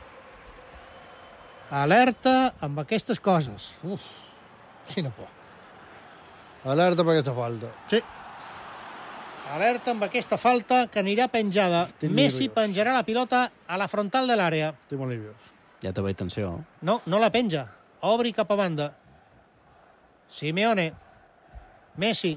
Alerta amb aquestes coses. Uf, quina por. Alerta per aquesta falta. Sí. Alerta amb aquesta falta que anirà penjada. Estic Messi nerviós. penjarà la pilota a la frontal de l'àrea. Estic molt nerviós. Ja te veig tensió. No, no la penja. Obri cap a banda. Simeone. Messi.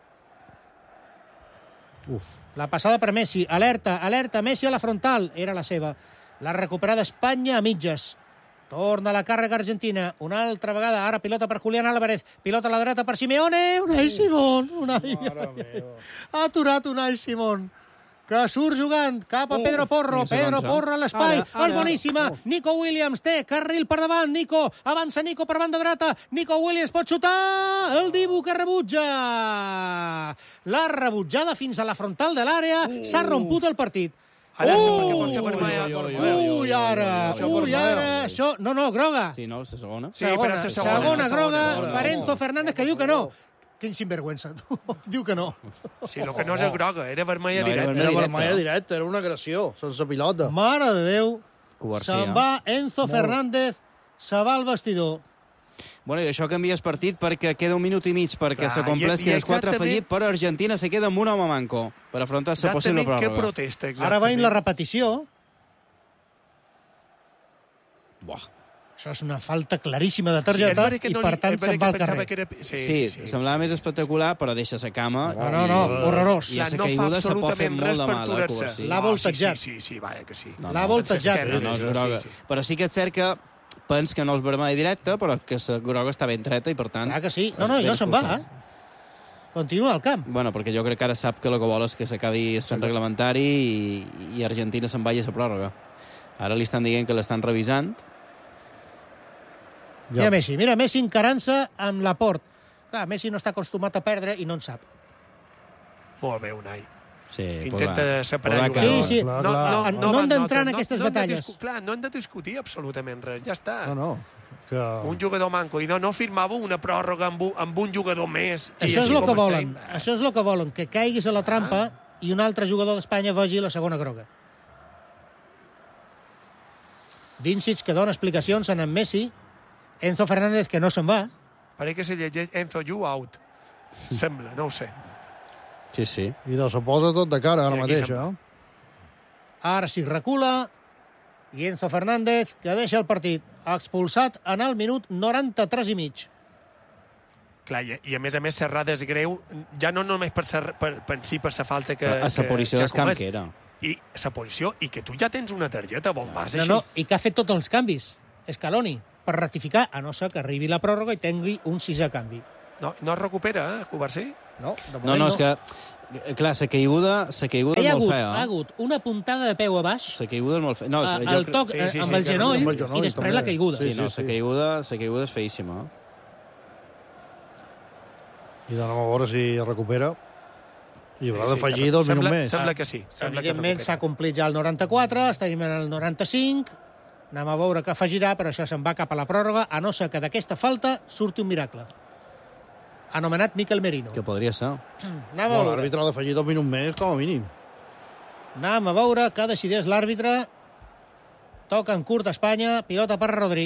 Uf. La passada per Messi. Alerta, alerta. Messi a la frontal. Era la seva. La recuperada Espanya a mitges. Torna la càrrega argentina. Una altra vegada. Ara pilota per Julián Álvarez. Pilota a la dreta per Simeone. Unai Simón. Unai. Mare meva. Ha aturat Unai Simón. Que surt jugant cap a Uh, Pedro Porro. quinze Pedro segons, eh? Porro a l'espai. Ara, ara. És boníssima. Nico Williams té carril per davant. Nico. Avança Nico per banda dreta. Nico Williams pot xutar. El Dibu que rebutja. La rebutjada fins a la frontal de l'àrea. Uh. S'ha romput el partit. Alerta, Ui, perquè pot ser vermella. ui, ui, ui. Ui, ara. Això Ui, vermella. ara. Això... No, no, groga. Sí, no? La segona? Sí, però Segona, és la segona, segona és la groga segona. per Enzo Fernández, que diu que no. Quin sinvergüenza. Diu que no. Sí, el que no és groga, era vermella No, era directa. vermella. Era directa. vermella directa, era una agressió, sense pilota. Mare de Déu. Covarsia. Se'n va Enzo Fernández, se va al vestidor. Bueno, i això canvia el partit perquè queda un minut i mig perquè Clar, se complesqui i- i els quatre exactament- fallit, però Argentina se queda amb un home manco per afrontar la possible Exactament, què pròrroga. protesta, exactament. Ara veiem la repetició. Buah. Això és una falta claríssima de Sí, és targeta vera que i, no per li- tant, és vera se'n que va al pensava carrer. que era... Sí, Sí, sí, sí. semblava més espectacular, però deixa la cama. No, no, no, horrorós. I a la no fa caiguda se pot fer absolutament molt res de per mal, eh, aturar-se. Covarsí. L'ha Ah, voltejat. Sí, sí, sí, vaja que sí. No, L'ha no, voltejat. Sí, No, no, és groga. sí, sí. Però sí que és cert que pens que no és vermella directa, però que la groga està ben treta i, per tant... Clar que sí. No, no, i no se'n va, eh? Continua al camp. Bueno, perquè jo crec que ara sap que el que vol és que s'acabi el temps reglamentari i, i Argentina se'n vagi a la pròrroga. Ara li estan dient que l'estan revisant. Mira Messi, mira Messi encarant-se amb Laport. Clar, Messi no està acostumat a perdre i no en sap. Molt bé, Unai. Sí, Intenta podrà- separar podrà jugadors. Sí, sí. Clar, No, clar. no, No, no, no hem va, d'entrar en no, aquestes no hem de batalles. discu- Clar, no hem de discutir absolutament res, ja està. No, no. Que... Un jugador manco. I no, no firmava una pròrroga amb, un- amb un jugador més. I Això és així el com que volen. estem. Això és el que volen, que caiguis a la trampa i un altre jugador d'Espanya vegi la segona groga. Vincic, que dona explicacions en Messi. Enzo Fernández, que no se'n va. Pareix que se llegeix Enzo You out. Sembla, no ho sé. Sí, sí. I de suposa tot de cara ara mateix, eh? Ara sí recula. I Enzo Fernández, que deixa el partit expulsat en el minut noranta-tres i mig. Clar, i, i a més a més Serrada és greu, ja no només per, ser, per, per si per la falta que... A la posició del camp que era. I la posició, i que tu ja tens una targeta, bon vas, No, així. no, i que ha fet tots els canvis, Scaloni, per rectificar, a no ser que arribi la pròrroga i tingui un sisè canvi. No, no es recupera, eh, Covarsí? No, de moment No, no, és que... Clar, la caiguda, la caiguda Hi és ha molt hagut, fea. ha hagut una puntada de peu a baix, La caiguda és molt fea. No, a- jo el crec- toc sí, eh, sí, amb sí, el que genoll, amb el genoll, i després també. la caiguda. Sí, Sí, no, sí, la sí. caiguda, la caiguda és feíssima. I de nou a veure si es recupera. I haurà Sí, d'afegir sí, dos sembla, minuts més. Sembla que sí. Sembla que Evidentment s'ha recupera. complit ja el noranta-quatre, estem en el noranta-cinc, anem a veure què afegirà, però això se'n va cap a la pròrroga, a no ser que d'aquesta falta surti un miracle. Anomenat Mikel Merino. Que podria ser. Anem a Bueno, veure, l'àrbitre ha d'afegir dos minuts més, com a mínim. anem a veure què decideix l'àrbitre. Toca en curt Espanya, pilota per Rodri.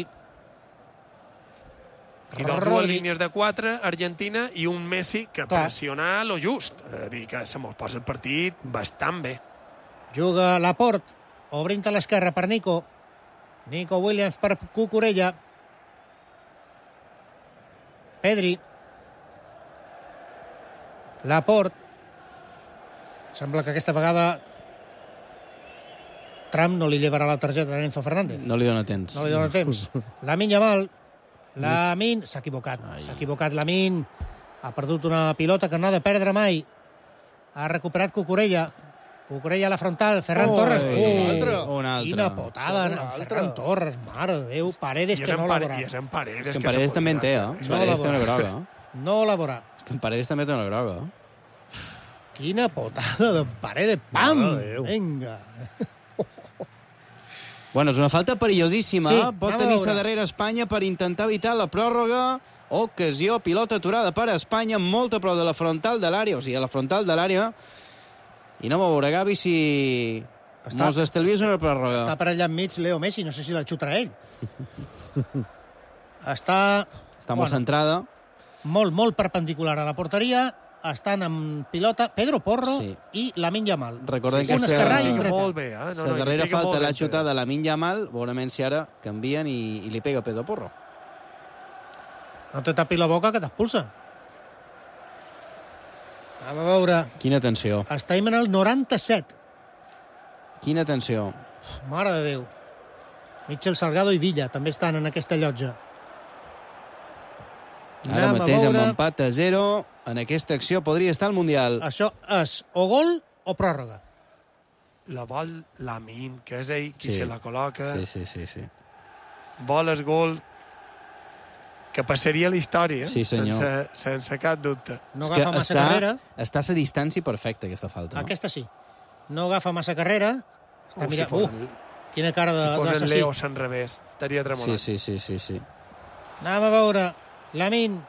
I doncs dues línies de quatre, Argentina, i un Messi que Clar. pressiona lo just. És a dir, que se mos posa el partit bastant bé. Juga Laporte, obrint a l'esquerra per Nico. Nico Williams per Cucurella. Pedri. Laporte. Sembla que aquesta vegada Trump no li llevarà la targeta a Enzo Fernández. No li dona temps. No li dona temps. Lamin Yamal. Lamin s'ha equivocat. S'ha equivocat Lamin. Ha perdut una pilota que no ha de perdre mai. Ha recuperat Cucurella. Cucurella a la frontal. Ferran Oi, Torres. un altre. Un altre. Quina potada. Un En altre. Ferran Torres. Mare de Déu. Paredes I que és, no en la pare, veurà. I és en Paredes. És que en que Paredes s'ha també en té, eh? oblidat, No Paredes la té una veurà. groga. No la veurà. És que en Paredes també té una groga. Quina potada de Paredes. Pam! Mare de Déu. Vinga. Bueno, és una falta perillosíssima. Sí, eh? Pot anem a tenir-se veure. darrere Espanya per intentar evitar la pròrroga. Ocasió, pilota aturada per Espanya, molta prou de la frontal de l'àrea, o sigui, a la frontal de l'àrea. I no va veure, Gavi, si Està- mos estalvies una pròrroga. Està per allà enmig Leo Messi. No sé si la xutarà ell. Està... Està molt centrada. molt, molt perpendicular a la porteria. Estan en pilota Pedro Porro Sí. i Lamin Yamal. Recordem un que se- esquerrà i un Pica dretà. molt bé, eh? No, La no, darrera pica molt falta bé, l'ha Pedro. xutada la Min Yamal. Veurem si ara canvien i, i li pega Pedro Porro. No te tapi la boca que t'expulsa. Anem a veure. Quina tensió. Estem en el noranta-set. Quina tensió. Mare de Déu. Michel Salgado i Villa també estan en aquesta llotja. Ara Anem a mateix veure. amb empat a zero, en aquesta acció podria estar al Mundial. Això és o gol o pròrroga. La vol Lamin, que és ell qui Sí. se la col·loca. Sí, sí, sí, sí. Vol el gol que passaria a la història, Sí, senyor. sense, sense cap dubte. No És agafa que massa està, carrera. Està a la distància perfecta, aquesta falta. Aquesta sí. No agafa massa carrera. Està Uh, mirant... si fos, Uh, quina cara de, si fos en d'assassí. Leo se'n revés, estaria tremolant. Sí, sí, sí, sí, sí. Anem a veure. Lamin.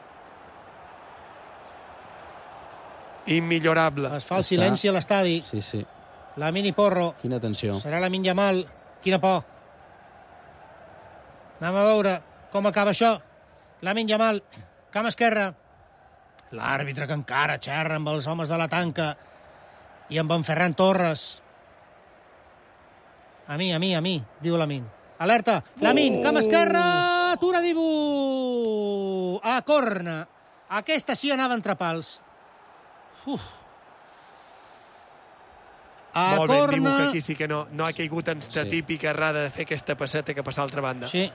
Immillorable. Es fa el Està- silenci a l'estadi. Sí, sí. Lamin i Porro. Quina tensió. Serà Lamin Yamal. Quina por. Anem a veure com acaba això. Lamin Yamal, camp esquerra. L'àrbitre que encara xerra amb els homes de la tanca i amb en Ferran Torres. A mi, a mi, a mi, diu Lamin. Alerta, Lamin, camp esquerra, atura Dibu. A corna. Aquesta sí anava entre pals. Uf. A Molt ben, Dibu, corna... que aquí sí que no, no ha caigut en esta Sí. típica errada de fer aquesta passeta que passa a l'altra banda. Sí.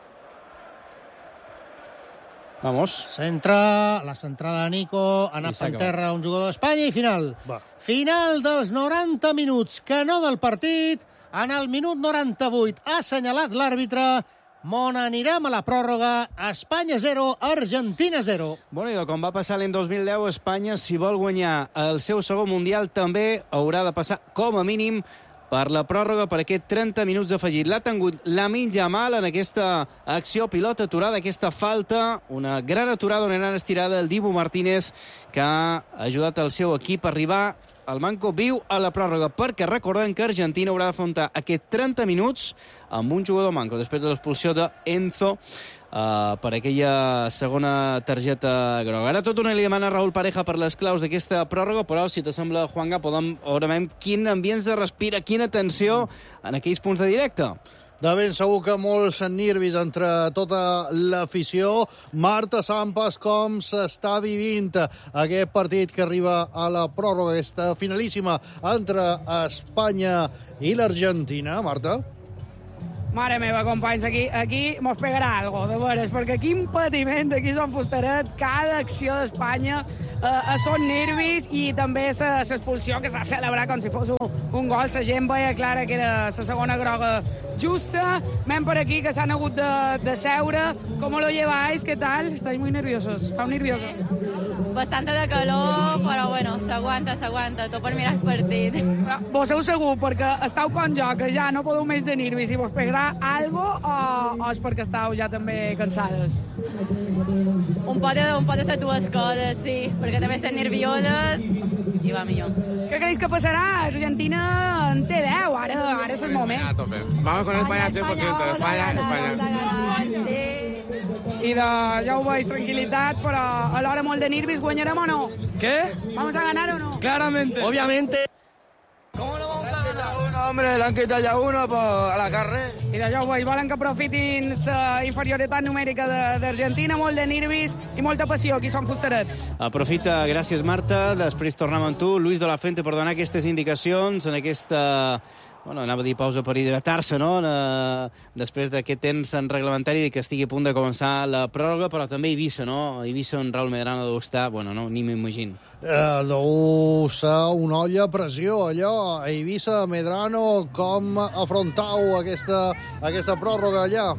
Vamos. Centra, la centrada de Nico, ha I anat s'ha per terra un jugador d'Espanya i final. Va. Final dels noranta minuts, que no del partit. En el minut noranta-vuit ha assenyalat l'àrbitre. Mona, anirem a la pròrroga. Espanya zero, Argentina zero. Bueno, i com va passar l'any dos mil deu, Espanya, si vol guanyar el seu segon Mundial, també haurà de passar, com a mínim, per la pròrroga, per aquest trenta minuts afegit. L'ha tingut Lamin Yamal en aquesta acció, pilota aturada, aquesta falta, una gran aturada, una gran estirada del Dibu Martínez, que ha ajudat el seu equip a arribar el Manco viu a la pròrroga, perquè recordem que Argentina haurà d'afrontar aquests trenta minuts amb un jugador Manco, després de l'expulsió d'Enzo uh, per aquella segona targeta groga. Ara tot una li demana Raúl Pareja per les claus d'aquesta pròrroga, però si t'assembla, Juanga, podem veure quin ambient se respira, quina tensió en aquells punts de directe. De ben segur que molts nervis entre tota l'afició. Marta Sampas, com s'està vivint aquest partit que arriba a la pròrroga, aquesta finalíssima entre Espanya i l'Argentina, Marta? Mare meva, companys, aquí, aquí mos pegarà algo, de veres, perquè quin patiment aquí són Fustaret, cada acció d'Espanya eh, són nervis i també l'expulsió que s'ha celebrat com si fos un, un gol. La gent veia clara que era la segona groga justa. Men per aquí que s'han hagut de, de seure. ¿Cómo lo lleváis? ¿Qué tal? Estáis muy nerviosos. ¿Están nerviosos? Bastante de calor, però bueno, s'aguanta, s'aguanta, tot per mirar el partit. Vos heu segur, perquè estàu com jo, que ja no podeu més de nervis, i vos pegarà algo o, o és perquè estàu ja també cansades? Un pot de, un pot de ser dues coses, sí, perquè també estem nervioses i va millor. Què creus que passarà? Argentina en té deu, ara, ara és el moment. Vamos con España cent per cent, España, España. Sí. I de, ja ho veig, tranquil·litat, però alhora molt de nervis. ¿Guanyarem o no? ¿Qué? ¿Vamos a ganar o no? Claramente. Obviamente. ¿Cómo no vamos a ganar? Uno, hombre, le han quitado ya uno pues, a la carrera. I de ja ho veig, volen que aprofitin la inferioritat numèrica d'Argentina, molt de nervis i molta passió. Aquí són Fustaret. Aprofita, gràcies Marta, després tornem amb tu. Luis de la Fuente, per donar aquestes indicacions en aquesta... Bueno, anava a dir pausa per hidratar-se, no? Eh, després d'aquest temps en reglamentari que estigui a punt de començar la pròrroga, però també Eivissa, no? Eivissa on Raúl Medrano deu estar, bueno, no, ni m'imagino. Eh, deu ser una olla a pressió, allò. Eivissa, Medrano, com afrontau aquesta, aquesta pròrroga allà?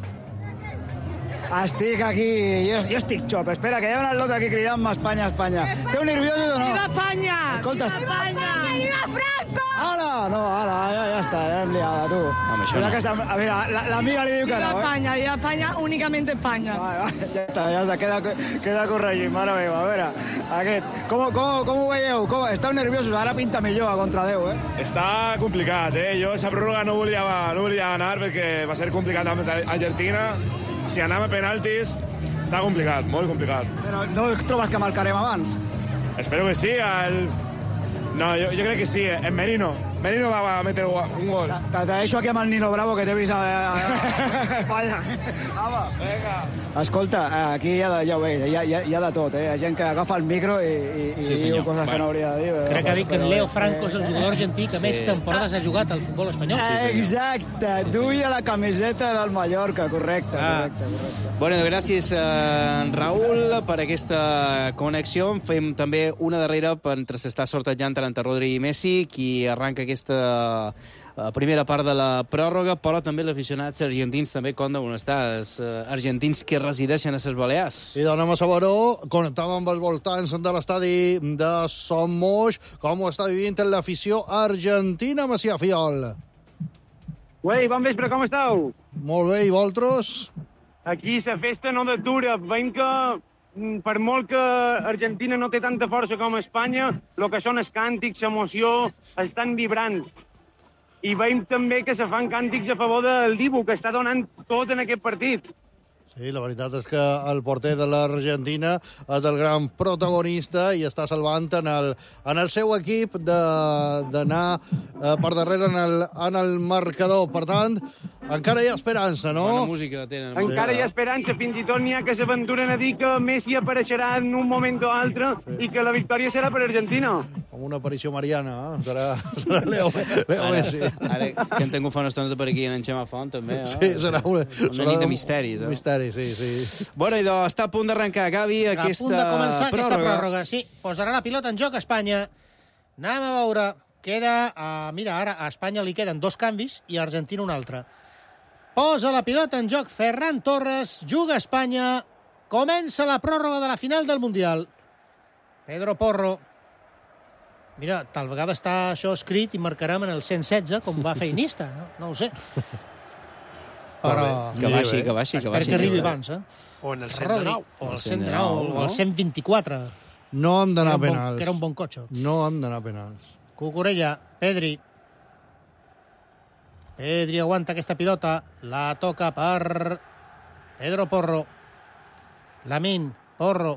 Estic aquí, jo, jo estic xop. Espera, que hi ha una lota aquí cridant-me Espanya, Espanya. Teu nerviós o no? Viva Espanya! Escolta, Espanya! Viva Franco! Ara, no, ara, ja, ja està, ja hem liada, tu. Home, això no. Que, a veure, l'amiga li diu que Viva no, eh? Espanya, viva Espanya, únicament Espanya. Va, va, ja està, ja està, queda, queda corregit, mare meva. A veure, aquest, com, com, com ho veieu? Com, esteu nerviosos? Ara pinta millor a contra Déu, eh? Està complicat, eh? Jo aquesta pròrroga no volia, no volia anar perquè va ser complicat amb Argentina. Si anem a penaltis, està complicat, molt complicat. Però no trobes que marcarem abans? Espero que sí. El... No, jo, jo crec que sí. En Merino. Merino va a meter un gol. Te, te deixo aquí amb el Nino Bravo, que t'he vist... A, a, a... Vaya. Vinga. Escolta, aquí hi ha, de, ja ho veig, hi ha, hi, ha, hi ha de tot, eh? Hi ha gent que agafa el micro i, i, sí, i diu coses bueno. que no hauria de dir. Crec que ha dit que en Leo Franco és el jugador argentí que sí. més temporades ha jugat al futbol espanyol. Sí, exacte, duia la camiseta del Mallorca, correcte, ah. correcte, correcte. Bueno, gràcies, eh, Raúl, per aquesta connexió. Fem també una darrera mentre s'està sortejant entre Rodri i Messi, qui arranca aquesta uh, primera part de la pròrroga, però també els aficionats argentins també compten on estan els uh, argentins que resideixen a les Balears. I donem a Sabaró, connectàvem amb els voltants de l'estadi de Sommoix. Com ho està vivint l'afició argentina, Macià Fiol? Ué, bon vespre, com esteu? Molt bé, i vosaltres? Aquí la festa no detura. Veiem que per molt que Argentina no té tanta força com Espanya, el que són els càntics, l'emoció, estan vibrants. I veiem també que se fan càntics a favor del Dibu, que està donant tot en aquest partit. Sí, la veritat és que el porter de l'Argentina és el gran protagonista i està salvant en el, en el seu equip d'anar eh, per darrere en el, en el marcador. Per tant, encara hi ha esperança, no? Bona música tenen. Encara hi ha esperança, fins i tot n'hi ha que s'aventuren a dir que Messi apareixerà en un moment o altre sí. i que la victòria serà per Argentina. Com una aparició mariana, eh? Serà, serà Leo, Leo ara, Messi. Ara que en tinc una estona per aquí en Xema Font, també, eh? Sí, serà una, una serà nit de misteris, eh? Misteri, sí, sí. Bueno, idò, està a punt d'arrencar, Gavi, a aquesta punt de començar pròrroga. aquesta pròrroga, sí. Posarà la pilota en joc a Espanya. Anem a veure. Queda, uh, mira, ara a Espanya li queden dos canvis i a Argentina un altre. Posa la pilota en joc Ferran Torres, juga a Espanya, comença la pròrroga de la final del Mundial. Pedro Porro. Mira, tal vegada està això escrit i marcarem en el cent setze, com va fer Iniesta, no, no ho sé. Però... Que baixi, que baixi, que baixi. Espero que arribi abans, eh? O en el cent dinou. O el cent dinou, o el cent vint-i-quatre. No hem d'anar a penals. Que era un bon cotxe. No hem d'anar a penals. Cucurella, Pedri. Pedri aguanta aquesta pilota, la toca per Pedro Porro. Lamine, Porro.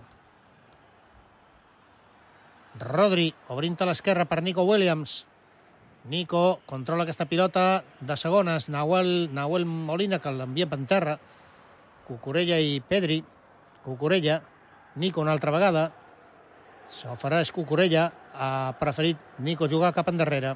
Rodri, obrint a l'esquerra per Nico Williams. Nico controla aquesta pilota de segones. Nahuel, Nahuel Molina, que l'envia per terra. Cucurella i Pedri. Cucurella. Nico una altra vegada. S'ofereix Cucurella. Ha preferit Nico jugar cap endarrere.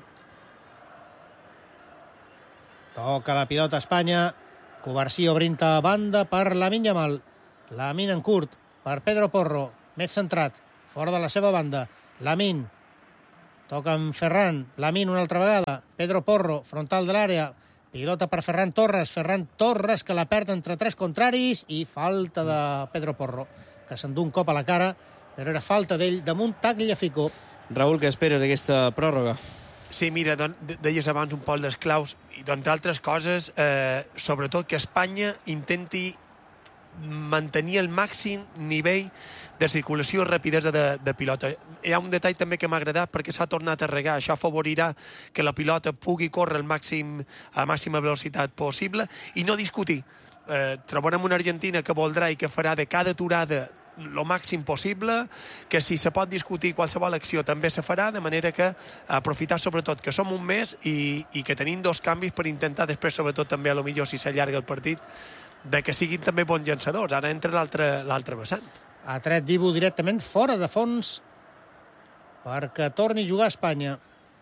Toca la pilota a Espanya. Covarsí obrint a banda per Lamine Yamal. Lamine en curt per Pedro Porro. Més centrat. Fora de la seva banda. Lamine. Toca amb Ferran. Lamine una altra vegada. Pedro Porro, frontal de l'àrea. Pilota per Ferran Torres. Ferran Torres, que la perd entre tres contraris. I falta de Pedro Porro, que s'endú un cop a la cara, però era falta d'ell damunt Tagliafico. Raül, què esperes d'aquesta pròrroga? Sí, mira, don, deies abans un poc les claus, i d'entre altres coses, eh, sobretot que Espanya intenti mantenir el màxim nivell de circulació i rapidesa de, de pilota. Hi ha un detall també que m'ha agradat perquè s'ha tornat a regar. Això afavorirà que la pilota pugui córrer al màxim, a la màxima velocitat possible i no discutir. Eh, trobarem una Argentina que voldrà i que farà de cada aturada el màxim possible, que si se pot discutir qualsevol acció també se farà, de manera que aprofitar sobretot que som un mes i, i que tenim dos canvis per intentar després, sobretot també a lo millor si s'allarga el partit, de que siguin també bons llançadors. Ara entra l'altre vessant. Ha tret Dibu directament fora de fons perquè torni a jugar a Espanya.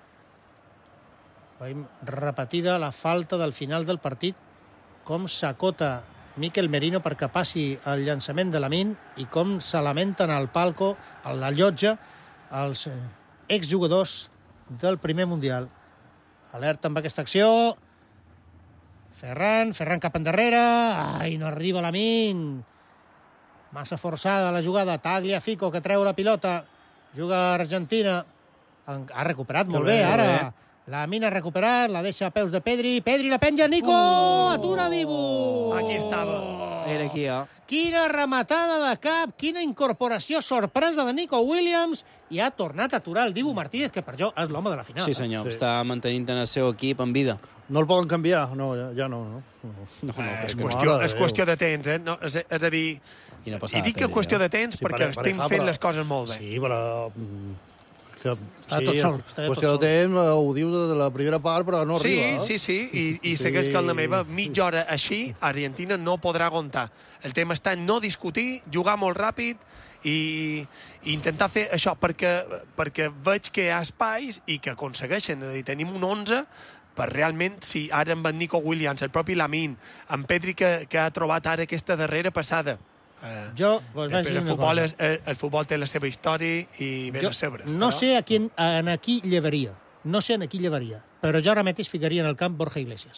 Veiem repetida la falta del final del partit, com s'acota Mikel Merino perquè passi el llançament de Lamine i com se lamenten al palco, a la llotja, els exjugadors del primer Mundial. Alerta amb aquesta acció. Ferran, Ferran cap endarrere. Ai, no arriba Lamine. Massa forçada la jugada. Tagliafico, que treu la pilota. Juga Argentina. Ha recuperat molt bé, ara. Lamine ha recuperat, la deixa a peus de Pedri. Pedri la penja, Nico! Uh, atura Dibu! Aquí estava. Era aquí, eh? Quina rematada de cap, quina incorporació sorpresa de Nico Williams, i ha tornat a aturar el Dibu Martínez, que per jo és l'home de la final. Sí, senyor, sí. Està mantenint en el seu equip en vida. No el poden canviar? No, ja, ja no. no. no, no eh, és, qüestió, és qüestió de temps, eh? No, és, és a dir, passada, i dic que és qüestió de temps sí, perquè per, estem per, fent les coses molt bé. Sí, però... Que, està sí, tot sol. Està qüestió tot de temps, ho diu de la primera part, però no sí, arriba. Sí, sí, sí, i, i segueix que en la meva mitja hora així, Argentina no podrà aguantar. El tema està en no discutir, jugar molt ràpid i, i intentar fer això, perquè, perquè veig que hi ha espais i que aconsegueixen. És a dir, tenim un onze per realment, si ara amb en Nico Williams, el propi Lamine, en Pedri que, que ha trobat ara aquesta darrera passada. Uh, jo, pues, el, el, futbol és, el, el futbol té la seva història i ve jo a sebre. No però... sé a qui, en a qui llevaria, no sé en a qui llevaria, però jo ara mateix ficaria en el camp Borja Iglesias.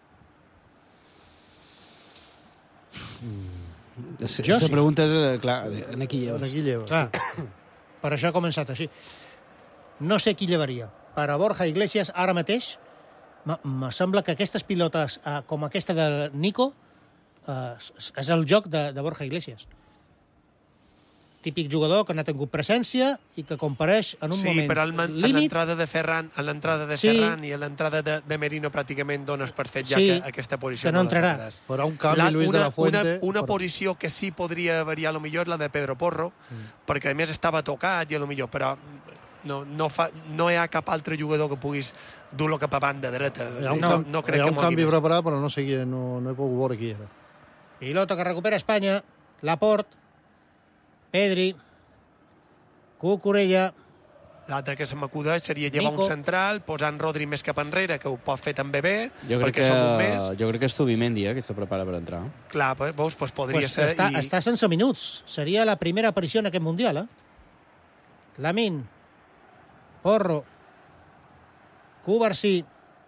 Mm. Jo la sí. pregunta és, clar, en a qui lleves? En a qui lleves? Clar, per això ha començat així. No sé qui llevaria, però Borja Iglesias ara mateix me sembla que aquestes pilotes, eh, com aquesta de Nico, Uh, és el joc de, de Borja Iglesias. Típic jugador que no ha tingut presència i que compareix en un sí, moment límit. Sí, però a l'entrada de Ferran, a l'entrada de sí. Ferran i a l'entrada de, de Merino pràcticament dones per fet ja sí, que aquesta posició que no, no entrarà. Però un canvi, la, Luis una, de la Fuente... Una, una però... posició que sí podria variar, a lo millor, la de Pedro Porro, mm. perquè a més estava tocat i a lo millor, però no, no, fa, no hi ha cap altre jugador que puguis dur-lo cap a banda dreta. Hi ha un, no, no crec hi ha un que canvi preparat, però no sé qui, no, no he pogut veure qui era. Pilota que recupera Espanya, Laporte, Pedri, Cucurella... L'altre que se m'acudeix seria llevar Nico. Un central, posant Rodri més cap enrere, que ho pot fer també bé, jo perquè que, som un mes. Jo crec que és Zubimendi, eh, que se prepara per entrar. Clar, veus, pues podria pues ser... Està, i... està sense minuts. Seria la primera aparició en aquest Mundial, eh? Lamine, Porro, Cubarsí,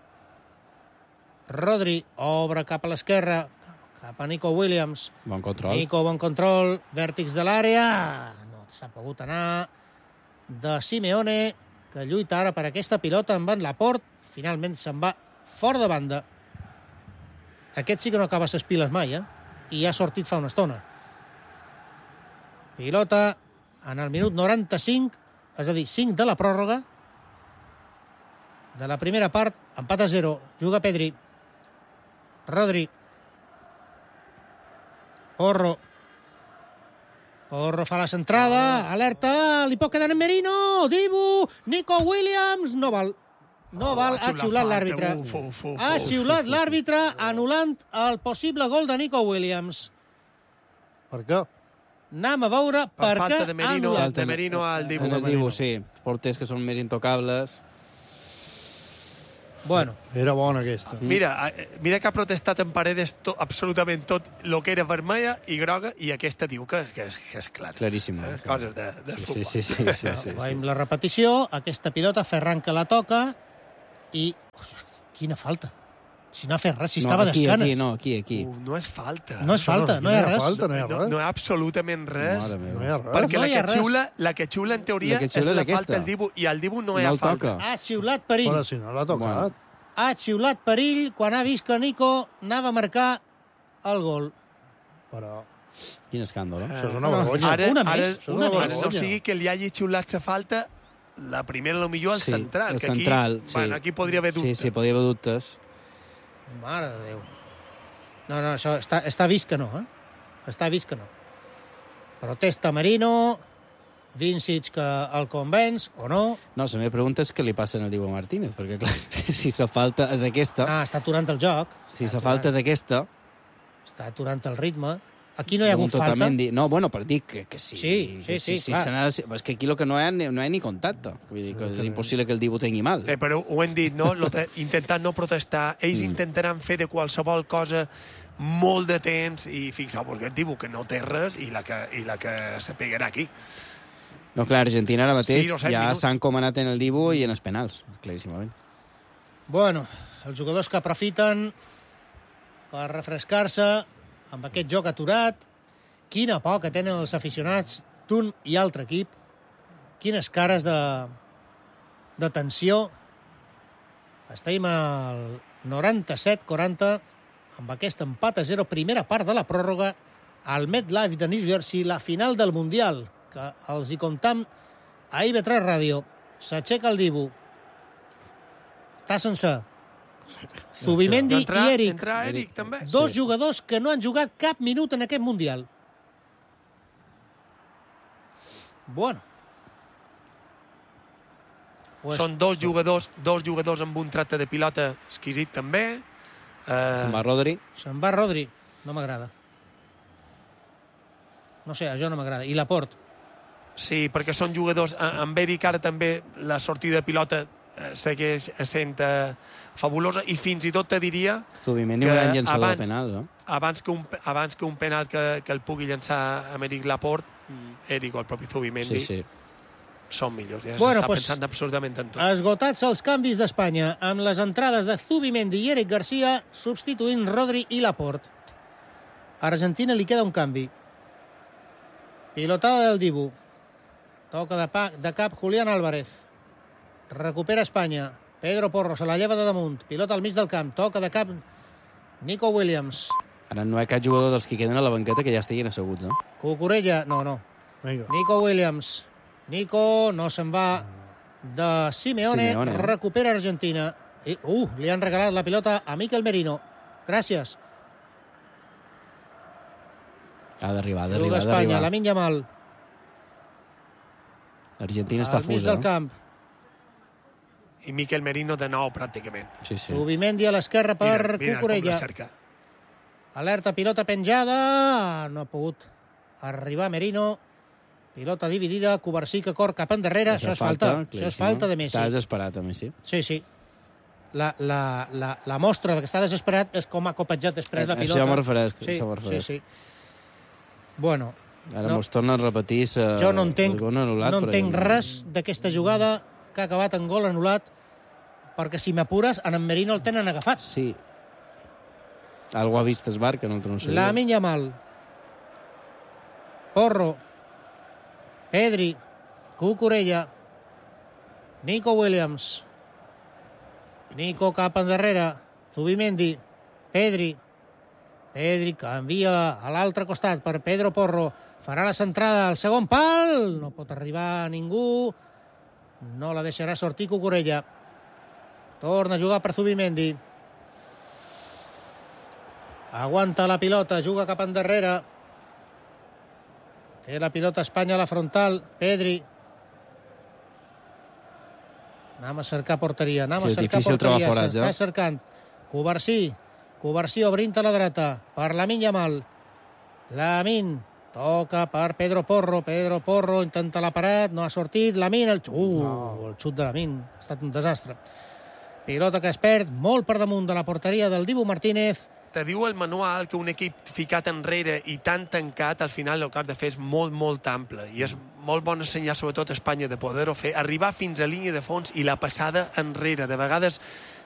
Rodri, obre cap a l'esquerra, cap a Nico Williams. Bon control. Nico, bon control. Vèrtix de l'àrea. No s'ha pogut anar. De Simeone, que lluita ara per aquesta pilota amb en Laporte. Finalment se'n va fora de banda. Aquest sí que no acaba ses piles mai, eh? I ha sortit fa una estona. Pilota en el minut noranta-cinc, és a dir, cinc de la pròrroga. de la primera part, empat a zero. Juga Pedri. Rodri. Porro. Porro fa la centrada. Alerta. Li pot quedar en Merino. Dibu. Nico Williams. No val. No val. Ha xiulat l'àrbitre. Ha xiulat l'àrbitre anul·lant el possible gol de Nico Williams. Per què? Anem a veure per, per què falta de Merino, ha de Merino al Dibu. El Dibu, sí. Porters que són més intocables. Bueno. Era bona aquesta. Mira, mira que ha protestat en Paredes to, absolutament tot el que era vermella i groga, i aquesta diu que, que, és, que és clara. Claríssima. Eh? Coses de, de sí, futbol. Sí, sí, sí, sí, sí, sí. Veiem la repetició. Aquesta pilota, Ferran que la toca i... Quina falta. Si no ha fet res, si no, estava aquí, d'escanes. Aquí, no, aquí, aquí. Uh, no és falta. No és falta, no, no hi ha res. Falta, no, hi ha res. No, no hi ha absolutament res. No hi ha res. Perquè no la, hi ha que xiula, la que xiula, en teoria, la xiula és la és falta del Dibu, i al Dibu no hi ha no falta. Ha xiulat perill. Però si no l'ha tocat. Bueno. Ha xiulat perill quan ha vist que Nico anava a marcar el gol. Però... Quin escàndol, eh? Això és una vergonya. Ara, una ara, més, una ara més. no sigui que li hagi xiulat la falta, la primera, potser, al sí, central. El que aquí, central, sí. Bueno, aquí podria haver dubte. Sí, sí, podria haver dubtes. Mare de Déu. No, no, això està, està vist que no, eh? Està vist que no. Protesta Merino, Vincic que el convenç, o no. No, la meva pregunta és què li passa al Dibu Martínez, perquè, clar, si, si la falta és aquesta... Ah, està aturant el joc. Si la falta és aquesta... Està aturant el ritme. Aquí no hi ha hagut falta. Totalment... No, bueno, per dir que, que sí. Sí, sí, que, sí, sí clar. Si és que aquí el que no hi ha, no hi ha ni contacte. Vull dir que és impossible que el Dibu tingui mal. Eh, però ho hem dit, no? Lo de, intentant no protestar. Ells mm. intentaran fer de qualsevol cosa molt de temps i fixeu-vos que el Dibu que no té res i la que, i la que se pegarà aquí. No, clar, Argentina ara mateix Sí, ja minuts. s'han comanat en el Dibu i en els penals, claríssimament. Bueno, els jugadors que aprofiten per refrescar-se amb aquest joc aturat. Quina por que tenen els aficionats d'un i altre equip. Quines cares de, de tensió. Estem al noranta-set quaranta amb aquest empat a zero, primera part de la pròrroga al MetLife de New Jersey, la final del Mundial, que els hi comptam a I V tres Ràdio. S'aixeca el Dibu. Està sense. Zubimendi entra, i Eric. Entra Eric, també. Dos Sí. jugadors que no han jugat cap minut en aquest Mundial. Bueno. Pues, Són dos jugadors, dos jugadors amb un tracte de pilota exquisit, també. Eh... Se'n va Rodri. Se'n va Rodri. No m'agrada. No sé, això no m'agrada. I Laporte. Sí, perquè són jugadors... Amb Eric ara també la sortida de pilota eh, segueix sent eh, fabulosa, i fins i tot te diria Zubimendi un gran llançador de penals, no? Abans que un, abans que un penal que, que el pugui llançar amb Eric Laporte, Eric o el propi Zubimendi, Sí, sí. són millors. Ja Bueno, s'està pues, pensant absolutament en tot. Esgotats els canvis d'Espanya amb les entrades de Zubimendi i Eric Garcia substituint Rodri i Laporte. A Argentina li queda un canvi. Pilotada del Dibu. Toca de, pa, de cap Julián Álvarez. Recupera Espanya. Pedro Porro se la lleva de damunt. Pilota al mig del camp. Toca de cap Nico Williams. Ara no hi ha cap jugador dels que queden a la banqueta que ja estiguin asseguts, no? Cucurella. No, no. Vinga. Nico Williams. Nico no se'n va de Simeone. Simeone. Recupera Argentina. I, uh, li han regalat la pilota a Mikel Merino. Gràcies. Ha d'arribar, ha Juga d'arribar, ha Espanya. d'arribar. Lamin Yamal. Argentina està Al mig fusa, del no? camp. I Mikel Merino de nou, pràcticament. Sí, sí. Zubimendi a l'esquerra per Mira, mira com Cucurella. la cerca. Alerta, pilota penjada. No ha pogut arribar Merino. Pilota dividida. Covarsí que cor cap endarrere. Això és falta. Això és falta de Messi. Està desesperat, a Messi. Sí, sí. La, la, la, la mostra que està desesperat és com ha copatjat després la Eh, pilota. això m'ho refereix, Sí, això m'ho refereix. sí, sí. Bueno, Ara no. mos torna a repetir sa... jo no entenc, el gol anul·lat, no però entenc jo no- res d'aquesta jugada que ha acabat en gol anul·lat, perquè si m'apures, en en Merino el tenen agafat. Sí. Algú ha vist Esbar, que no el no sé. Lamin Yamal. Porro. Pedri. Cucurella. Nico Williams. Nico cap endarrere. Zubimendi. Pedri. Pedri canvia a l'altre costat per Pedro Porro. Farà la centrada al segon pal. No pot arribar ningú. No la deixarà sortir Cucurella. Torna a jugar per Zubimendi. Aguanta la pilota, juga cap endarrere. Té la pilota Espanya a la frontal. Pedri. Anem a cercar porteria, anem Sí, a cercar difícil trobar porteria. forats, S'està eh? cercant. Covarsí. Covarsí obrint a la dreta. Per Lamine Yamal. Lamine. Toca per Pedro Porro. Pedro Porro intenta la paret, no ha sortit. Lamine, el, uh, no. el xut de Lamine. Ha estat un desastre. Pilota que es perd molt per damunt de la porteria del Dibu Martínez. Te diu el manual que un equip ficat enrere i tan tancat, al final el que has de fer és molt, molt ample. I és molt bon senyal, sobretot a Espanya, de poder-ho fer. Arribar fins a línia de fons i la passada enrere. De vegades